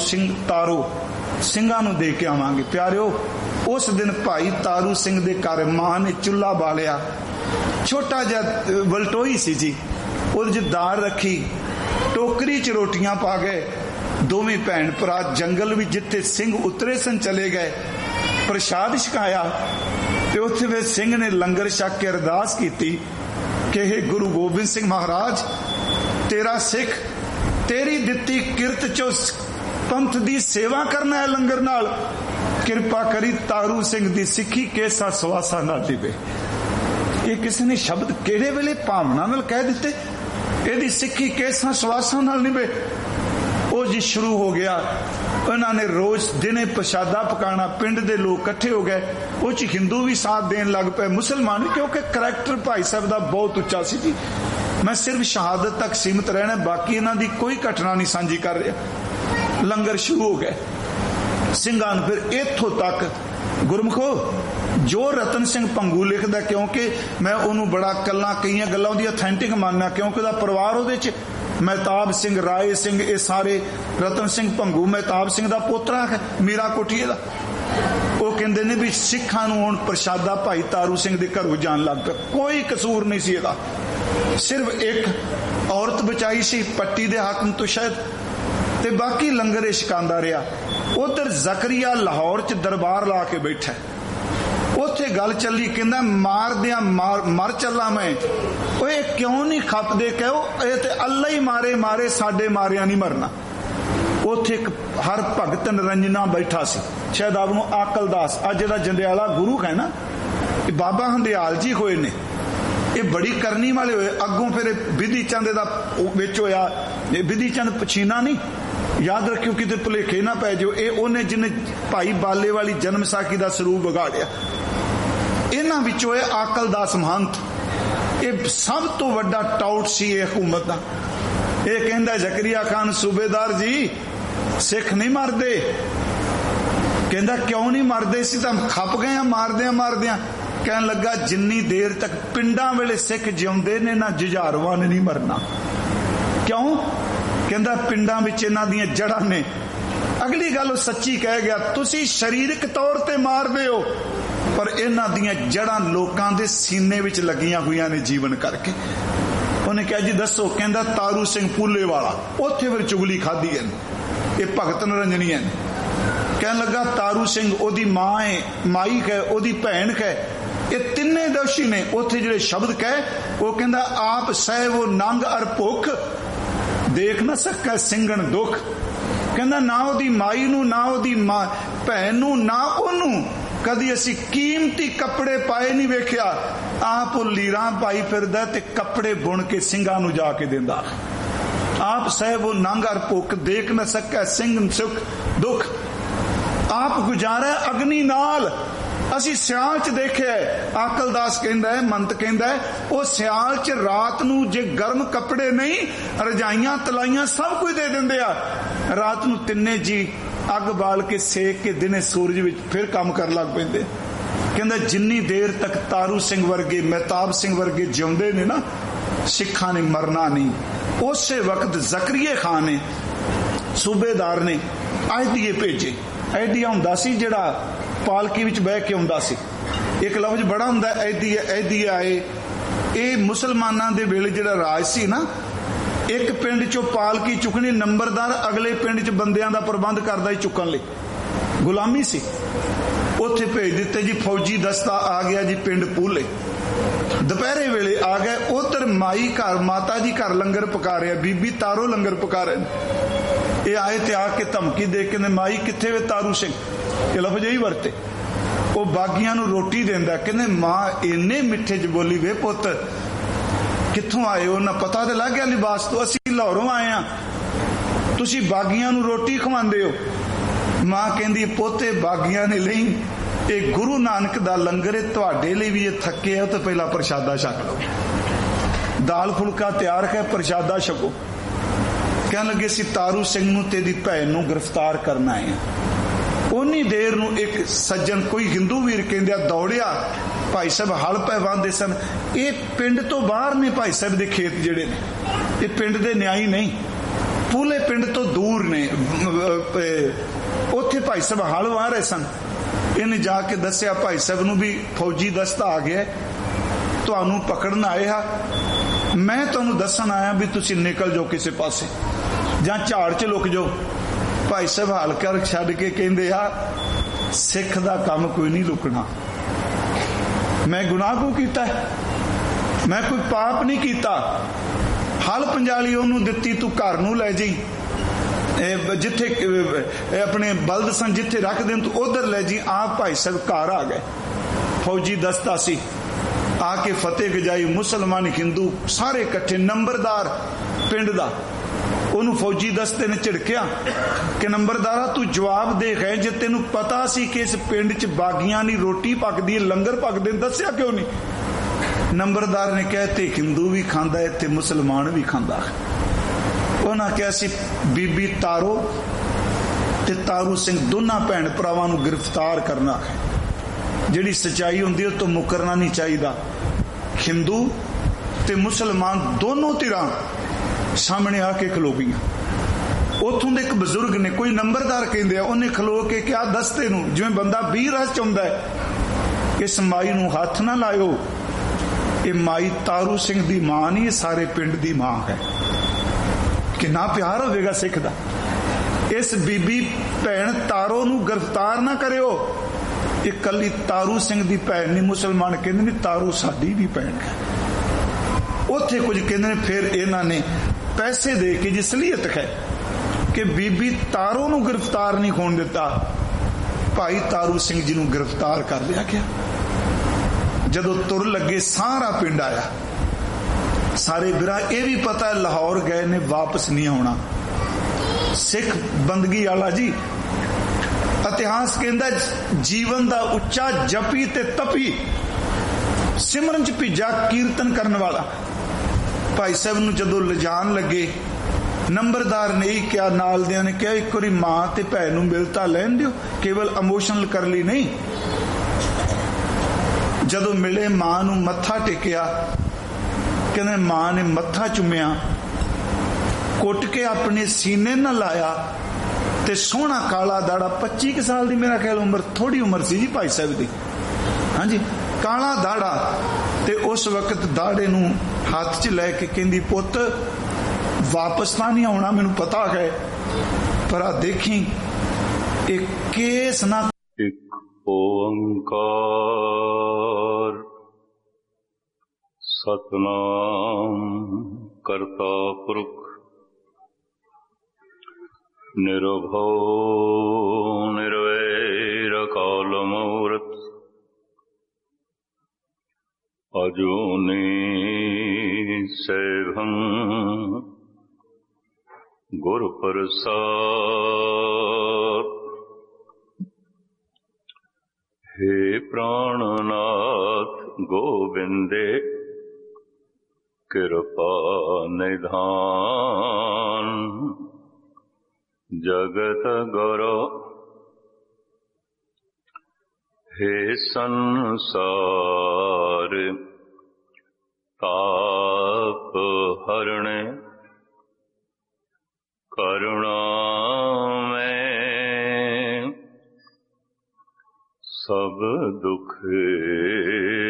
ਸਿੰਘਾਂ ਨੂੰ ਦੇ ਕੇ ਆਵਾਂਗੇ। ਪਿਆਰਿਓ ਉਸ ਦਿਨ ਭਾਈ ਤਾਰੂ ਸਿੰਘ ਦੇ ਘਰ ਮਾਂ ਨੇ ਚੁੱਲ੍ਹਾ ਬਾਲਿਆ, ਛੋਟਾ ਜਿਹਾ ਵਲਟੋਈ ਸੀ ਜੀ, ਉਹਦੇ 'ਚ ਦਾਲ ਰੱਖੀ, ਟੋਕਰੀ 'ਚ ਰੋਟੀਆਂ ਪਾ ਗਏ। ਦੋਵੇਂ ਭੈਣ ਭਰਾ ਜੰਗਲ ਵਿੱਚ ਜਿੱਥੇ ਸਿੰਘ ਉਤਰੇ ਸਨ ਚਲੇ ਗਏ, ਪ੍ਰਸ਼ਾਦ ਛਕਾਇਆ ਤੇ ਉੱਥੇ ਫਿਰ ਸਿੰਘ ਨੇ ਲੰਗਰ ਛਕ ਕੇ ਅਰਦਾਸ ਕੀਤੀ ਕਿ ਇਹ ਗੁਰੂ ਗੋਬਿੰਦ ਸਿੰਘ ਮਹਾਰਾਜ, ਤੇਰਾ ਸਿੱਖ ਤੇਰੀ ਦਿੱਤੀ ਕਿਰਤ ਚੋਂ ਪੰਥ ਦੀ ਸੇਵਾ ਕਰਨਾ ਹੈ ਲੰਗਰ ਨਾਲ, ਕਿਰਪਾ ਕਰੀ ਤਾਰੂ ਸਿੰਘ ਦੀ ਸਿੱਖੀ ਕੇਸਾ ਸਵਾਸਾ ਨਾ ਦੇਵੇ। ਇਹ ਕਿਸੇ ਨੇ ਸ਼ਬਦ ਕਿਹੜੇ ਵੇਲੇ ਭਾਵਨਾ ਨਾਲ ਕਹਿ ਦਿੱਤੇ, ਇਹਦੀ ਸਿੱਖੀ ਕੇਸਾ ਸਵਾਸਾਂ ਨਾਲ ਨਿਭੇ। ਉਹ ਜੀ ਸ਼ੁਰੂ ਹੋ ਗਿਆ, ਉਹਨਾਂ ਨੇ ਰੋਜ਼ ਦਿਨੇ ਪ੍ਰਸ਼ਾਦਾ ਪਕਾਣਾ, ਪਿੰਡ ਦੇ ਲੋਕ ਇਕੱਠੇ ਹੋ ਗਏ, ਉਹ ਚ ਹਿੰਦੂ ਵੀ ਸਾਥ ਦੇਣ ਲੱਗ ਪਏ, ਮੁਸਲਮਾਨ ਵੀ, ਕਿਉਂਕਿ ਕਰੈਕਟਰ ਭਾਈ ਸਾਹਿਬ ਦਾ ਬਹੁਤ ਉੱਚਾ ਸੀ ਜੀ। ਮੈਂ ਸਿਰਫ ਸ਼ਹਾਦਤ ਤੱਕ ਸੀਮਤ ਰਹਿਣਾ, ਬਾਕੀ ਇਹਨਾਂ ਦੀ ਕੋਈ ਘਟਨਾ ਨਹੀਂ ਸਾਂਝੀ ਕਰ ਰਿਹਾ। ਲੰਗਰ ਸ਼ੁਰੂ ਹੋ ਗਏ, ਸਿੰਘਾਂ ਨੂੰ ਫਿਰ ਇੱਥੋਂ ਤੱਕ ਗੁਰਮੁਖੋ ਜੋ ਰਤਨ ਸਿੰਘ ਭੰਗੂ ਲਿਖਦਾ, ਕਿਉਂਕਿ ਮੈਂ ਉਹਨੂੰ ਬੜਾ ਕਈਆਂ ਗੱਲਾਂ ਉਹਦੀ ਅਥੈਂਟਿਕ ਮੰਨਣਾ, ਕਿਉਂਕਿ ਉਹਦਾ ਪਰਿਵਾਰ ਉਹਦੇ ਚ ਮਹਿਤਾਬ ਸਿੰਘ, ਰਾਏ ਸਿੰਘ, ਇਹ ਸਾਰੇ, ਰਤਨ ਸਿੰਘ ਭੰਗੂ ਮਹਿਤਾਬ ਸਿੰਘ ਦਾ ਪੋਤਰਾ ਹੈ, ਮੀਰਾ ਕੋਠੀਏ ਦਾ। ਉਹ ਕਹਿੰਦੇ ਨੇ ਵੀ ਸਿੱਖਾਂ ਨੂੰ ਹੁਣ ਪ੍ਰਸ਼ਾਦਾ ਭਾਈ ਤਾਰੂ ਸਿੰਘ ਦੇ ਘਰੋਂ ਜਾਣ ਲੱਗ ਪਿਆ। ਕੋਈ ਕਸੂਰ ਨਹੀਂ ਸੀ ਇਹਦਾ, ਸਿਰਫ ਇੱਕ ਔਰਤ ਬਚਾਈ ਸੀ ਪੱਟੀ ਦੇ ਹਾਕਮ ਤੋਂ ਸ਼ਾਇਦ, ਤੇ ਬਾਕੀ ਲੰਗਰ ਛਕਾਉਂਦਾ ਰਿਹਾ। ਉਧਰ ਜ਼ਕਰੀਆ ਲਾਹੌਰ ਚ ਦਰਬਾਰ ਲਾ ਕੇ ਬੈਠਾ, ਉੱਥੇ ਗੱਲ ਚੱਲੀ, ਕਹਿੰਦਾ ਮਾਰਦਿਆਂ ਮਰ ਚੱਲਾ ਮੈਂ। ਉਹ ਇਹ ਕਿਉਂ ਨਹੀਂ ਖਪਦੇ, ਕਹੋ ਇਹ ਤੇ ਅੱਲਾ ਹੀ ਮਾਰੇ, ਸਾਡੇ ਮਾਰਿਆਂ ਨਹੀਂ ਮਰਨਾ। ਉੱਥੇ ਇੱਕ ਹਰ ਭਗਤ ਨਿਰੰਜਨਾ ਬੈਠਾ ਸੀ, ਸ਼ਾਇਦ ਆਪ ਨੂੰ ਆਕਲਦਾਸ, ਅੱਜ ਇਹਦਾ ਜੰਡਿਆਲਾ ਗੁਰੂ ਹੈ ਨਾ, ਇਹ ਬਾਬਾ ਹੰਦਿਆਲ ਜੀ ਹੋਏ ਨੇ, ਇਹ ਬੜੀ ਕਰਨੀ ਵਾਲੇ ਹੋਏ। ਅੱਗੋਂ ਫਿਰ ਬਿਧੀ ਚੰਦ ਦਾ ਵਿੱਚ ਹੋਇਆ, ਇਹ ਬਿਧੀ ਚੰਦ ਪਛੀਨਾ ਨਹੀਂ, ਯਾਦ ਰੱਖਿਓ ਕਿਤੇ ਭੁਲੇਖੇ ਨਾ ਪੈ ਜਾਓ, ਇਹ ਉਹਨੇ ਜਿਹਨੇ ਭਾਈ ਬਾਲੇ ਵਾਲੀ ਜਨਮ ਸਾਖੀ ਦਾ ਸਰੂਪ ਵਿਗਾੜਿਆ। ਇਹਨਾਂ ਵਿੱਚੋਂ ਇਹ ਆਕਲਦਾਸ ਮਹੰਤ, ਇਹ ਸਭ ਤੋਂ ਵੱਡਾ ਟਾਊਟ ਸੀ ਇਹ ਹਕੂਮਤ ਦਾ। ਇਹ ਕਹਿੰਦਾ ਜ਼ਕਰੀਆ ਖਾਨ ਸੂਬੇਦਾਰ ਜੀ ਸਿੱਖ ਨਹੀਂ ਮਰਦੇ। ਕਹਿੰਦਾ ਕਿਉਂ ਨਹੀਂ ਮਰਦੇ, ਸੀ ਤਾਂ ਖੱਪ ਗਏ ਆ ਮਾਰਦਿਆਂ। ਕਹਿਣ ਲੱਗਾ ਜਿੰਨੀ ਦੇਰ ਤੱਕ ਪਿੰਡਾਂ ਵੇਲੇ ਸਿੱਖ ਜਿਉਂਦੇ ਨੇ ਨਾ ਜੁਝਾਰਵਾਂ ਨੇ ਨਹੀਂ ਮਰਨਾ। ਕਿਉਂ? ਕਹਿੰਦਾ ਪਿੰਡਾਂ ਵਿੱਚ ਇਹਨਾਂ ਦੀਆਂ ਜੜ੍ਹਾਂ ਨੇ। ਅਗਲੀ ਗੱਲ ਉਹ ਸੱਚੀ ਕਹਿ ਗਿਆ, ਤੁਸੀਂ ਸਰੀਰਕ ਤੌਰ ਤੇ ਮਾਰਦੇ ਹੋ, ਪਰ ਇਹਨਾਂ ਦੀਆਂ ਜੜ੍ਹਾਂ ਲੋਕਾਂ ਦੇ ਸੀਨੇ ਵਿੱਚ ਲੱਗੀਆਂ ਹੋਈਆਂ ਨੇ ਜੀਵਨ ਕਰਕੇ। ਉਹਨੇ ਕਿਹਾ ਜੀ ਦੱਸੋ? ਕਹਿੰਦਾ ਤਾਰੂ ਸਿੰਘ ਪੂਲੇ ਵਾਲਾ। ਉੱਥੇ ਫਿਰ ਚੁਗਲੀ ਖਾਧੀ ਹੈ, ਇਹ ਭਗਤ ਨਿਰੰਜਨੀਆਂ ਨੇ। ਕਹਿਣ ਲੱਗਾ ਤਾਰੂ ਸਿੰਘ ਉਹਦੀ ਮਾਂ ਹੈ, ਮਾਈ ਹੈ, ਉਹਦੀ ਭੈਣ ਹੈ, ਇਹ ਤਿੰਨੇ ਦੋਸ਼ੀ ਨੇ। ਉੱਥੇ ਜਿਹੜੇ ਸ਼ਬਦ ਕਹੇ, ਉਹ ਕਹਿੰਦਾ ਆਪ ਸਹਿਵੋ ਨੰਗ ਅਰ ਭੁੱਖ, ਦੇਖ ਨਾ ਸਕਾ ਸਿੰਘਣ ਦੁੱਖ। ਕਹਿੰਦਾ ਨਾ ਉਹਦੀ ਮਾਈ ਨੂੰ, ਨਾ ਉਹਦੀ ਮਾਂ ਭੈਣ ਨੂੰ, ਨਾ ਉਹਨੂੰ ਕਦੀ ਅਸੀਂ ਕੀਮਤੀ ਕੱਪੜੇ ਪਾਏ ਨਹੀਂ ਵੇਖਿਆ। ਆਪ ਉਹ ਲੀਰਾਂ ਪਾਈ ਫਿਰਦਾ ਤੇ ਕੱਪੜੇ ਬੁਣ ਕੇ ਸਿੰਘਾਂ ਨੂੰ ਜਾ ਕੇ ਦਿੰਦਾ। ਆਪ ਸਹਿਬੋ ਨੰਗ ਅਰ ਭੁੱਖ, ਦੇਖ ਨਾ ਸਕਾ ਸਿੰਘ ਸੁਖ ਦੁੱਖ। ਆਪ ਗੁਜ਼ਾਰਾ ਅਗਨੀ ਨਾਲ। ਅਸੀਂ ਸਿਆਲ ਚ ਦੇਖਿਆ, ਆਕਲਦਾਸ ਕਹਿੰਦਾ ਹੈ, ਮੰਤ ਕਹਿੰਦਾ ਹੈ, ਉਹ ਸਿਆਲ ਚ ਰਾਤ ਨੂੰ ਜੇ ਗਰਮ ਕੱਪੜੇ ਨਹੀਂ, ਰਜਾਈਆਂ ਤਲਾਈਆਂ ਸਭ ਕੁਝ ਦੇ ਦਿੰਦੇ ਆ। ਰਾਤ ਨੂੰ ਤਿੰਨੇ ਜੀ ਅੱਗ ਬਾਲ ਕੇ ਸੇਕ ਕੇ ਦਿਨੇ ਸੂਰਜ ਵਿੱਚ ਫਿਰ ਕੰਮ ਕਰਨ ਲੱਗ ਪੈਂਦੇ। ਕਹਿੰਦਾ ਜਿੰਨੀ ਦੇਰ ਤੱਕ ਤਾਰੂ ਸਿੰਘ ਵਰਗੇ, ਮਹਿਤਾਬ ਸਿੰਘ ਵਰਗੇ ਜਿਉਂਦੇ ਨੇ ਨਾ, सिखा ने मरना नहीं। उस वक्त जकरिया खान ने सूबेदार ने आयदिए भेजे। आयदिया हुंदा सी जिहड़ा पालकी विच बह के आउंदा सी, एक लफ्ज बड़ा हुंदा ऐदिया ऐदिया आए। ये मुसलमानां दे वेले जिहड़ा राज सी ना, एक पिंड चों पालकी चुकनी, नंबरदार अगले पिंड च बंदियां दा प्रबंध करदा ही चुकन लई, गुलामी सी। उत्थे भेज दिते जी फौजी दस्ता आ गया जी पिंड पूले, दोपहरे वेले आ गए। उधर माई घर माता जी घर लंगर पका रहे, बीबी तारो लंगर पका रहे। ये आए ते आके धमकी दे के माई किथे वे तारू सिंह, ये लफ्ज यही वरते। वो बागियां नूं रोटी देंदा, कहंदे मां इन्ने मिठे च बोली, वे पुत कित्थों आए हो? ना पता ते लग गया लिबास तो, असीं लाहौरों आए हां, तुसीं बागियां नूं रोटी खवांदे हो। मां कहंदी पोते बागियां ने लई, ये गुरु नानक दा लंगर है, तुहाडे लई भी ये थके हो तो पहला प्रशादा छक लो। दाल फुलका तैयार है, प्रशादा छको। कहन लगे सी तारू सिंह नूं तेरी भैन नूं गिरफ्तार करना है। उन्नी देर नूं एक सज्जन कोई हिंदू वीर कहंदे दौड़िया, भाई साहब हल पै वांदे सन। ये पिंड तो बाहर ने भाई साहब दे खेत जिहड़े ने, ये पिंड दे न्याई नहीं, पूले पिंड तो दूर ने। उत्थे भाई साहब हल वाह रहे सन। इन्हें जाके दसिया भाई साहब नूं भी फौजी दस्ता आ गया, तुहानूं पकड़न आए हा, मैं तुहानूं दसन आया भी तुसीं निकल जाओ किसी पासे जां झाड़ च लुक जाओ। भाई साहब हल कर छड्ड के कहंदे आ, सिख दा काम कोई नहीं लुकना। मैं गुनाह को कीता है? मैं कोई पाप नहीं कीता। हल पंजाली ओनू दित्ती, तू घर नूं लै जाई, जिथे अपने बलद सन जिथे रख देन तू उधर ले जी। आप भाई साहब घर आ गए, फौजी दस्ता सी, आके फतेह गजाई, मुसलमान हिंदू सारे इकट्ठे। नंबरदार पिंड दा ओनू फौजी दस्ते ने झिड़किया कि नंबरदारा तू जवाब दे है, जे तेनू पता सी कि इस पिंड च बागियां नी रोटी पकदी है, लंगर पकदे, दस्या क्यों नहीं? नंबरदार ने कहा ते हिंदू भी खांदा है ते मुसलमान भी खांदा है। उन्हें कहा सी बीबी तारो ते तारू सिंह दोनों भैन भरावां नूं गिरफ्तार करना है। जिहड़ी सच्चाई हुंदी है तो मुकरना नहीं चाहिए। हिंदू ते मुसलमान दोनों धिरां सामने आके खलो गईयां। उथों दे एक बजुर्ग ने, कोई नंबरदार कहंदे आ, उन्हें खलो के क्या दस्ते नूं जिवें बंदा 20 रस चाहुंदा है, इस माई नूं हथ ना लायो, ये माई तारू सिंह दी मां नहीं, ये सारे पिंड दी मां है। कितना प्यार होगा सिख दा। इस बीबी भैन तारो नूं गिरफ्तार ना करियो, ये कली तारू सिंह दी भैन नहीं। मुसलमान कहंदे ने तारू साडी भी भैन है। उत्थे कुछ कहंदे ने फिर इन्हां ने पैसे दे के जिसलियत है कि बीबी तारो नूं गिरफ्तार नहीं होण दिता, भाई तारू सिंह जी नूं गिरफ्तार कर लिया गया। जदों तुर लगे सारा पिंड आया, सारे बिरा ये भी पता है लाहौर गए ने वापस नहीं आना। सिख बंदगी वाला जी, इतिहास कहंदा जीवन दा उच्चा जपी ते तपी, सिमरन च भिजा कीर्तन करने वाला। भाई साहब नूं जदों लिजान लगे, नंबरदार ने ही क्या नाल दियां ने कहा एक बारी मां ते भैन नूं मिलता लैन दिओ, केवल इमोशनल कर ली नहीं। जदों मिले मां नूं मत्था टेकिया, कहने मां ने मत्था चुमिया, कुट के अपने सीने न लाया ते सोहना काला दाड़ा, 25 साल दी मेरा ख्याल उम्र, थोड़ी उम्र सी जी भाई साहब दी, हाँ जी, काला दाड़ा। ते उस वक्त दाड़े नूं हाथ च लैके कहंदी पुत वापस तां नहीं आउणा, मैनूं पता है, पर आ देखी एक केस ना। एक ओंकार सतनाम करता पुरख निर्भव निर्वैर काल मूर्त अजूनी सेभं गुरु प्रसाद। हे प्राणनाथ गोविंदे कृपा निधान, जगत गुरु हे संसार ताप हरणे करुणा में सब दुख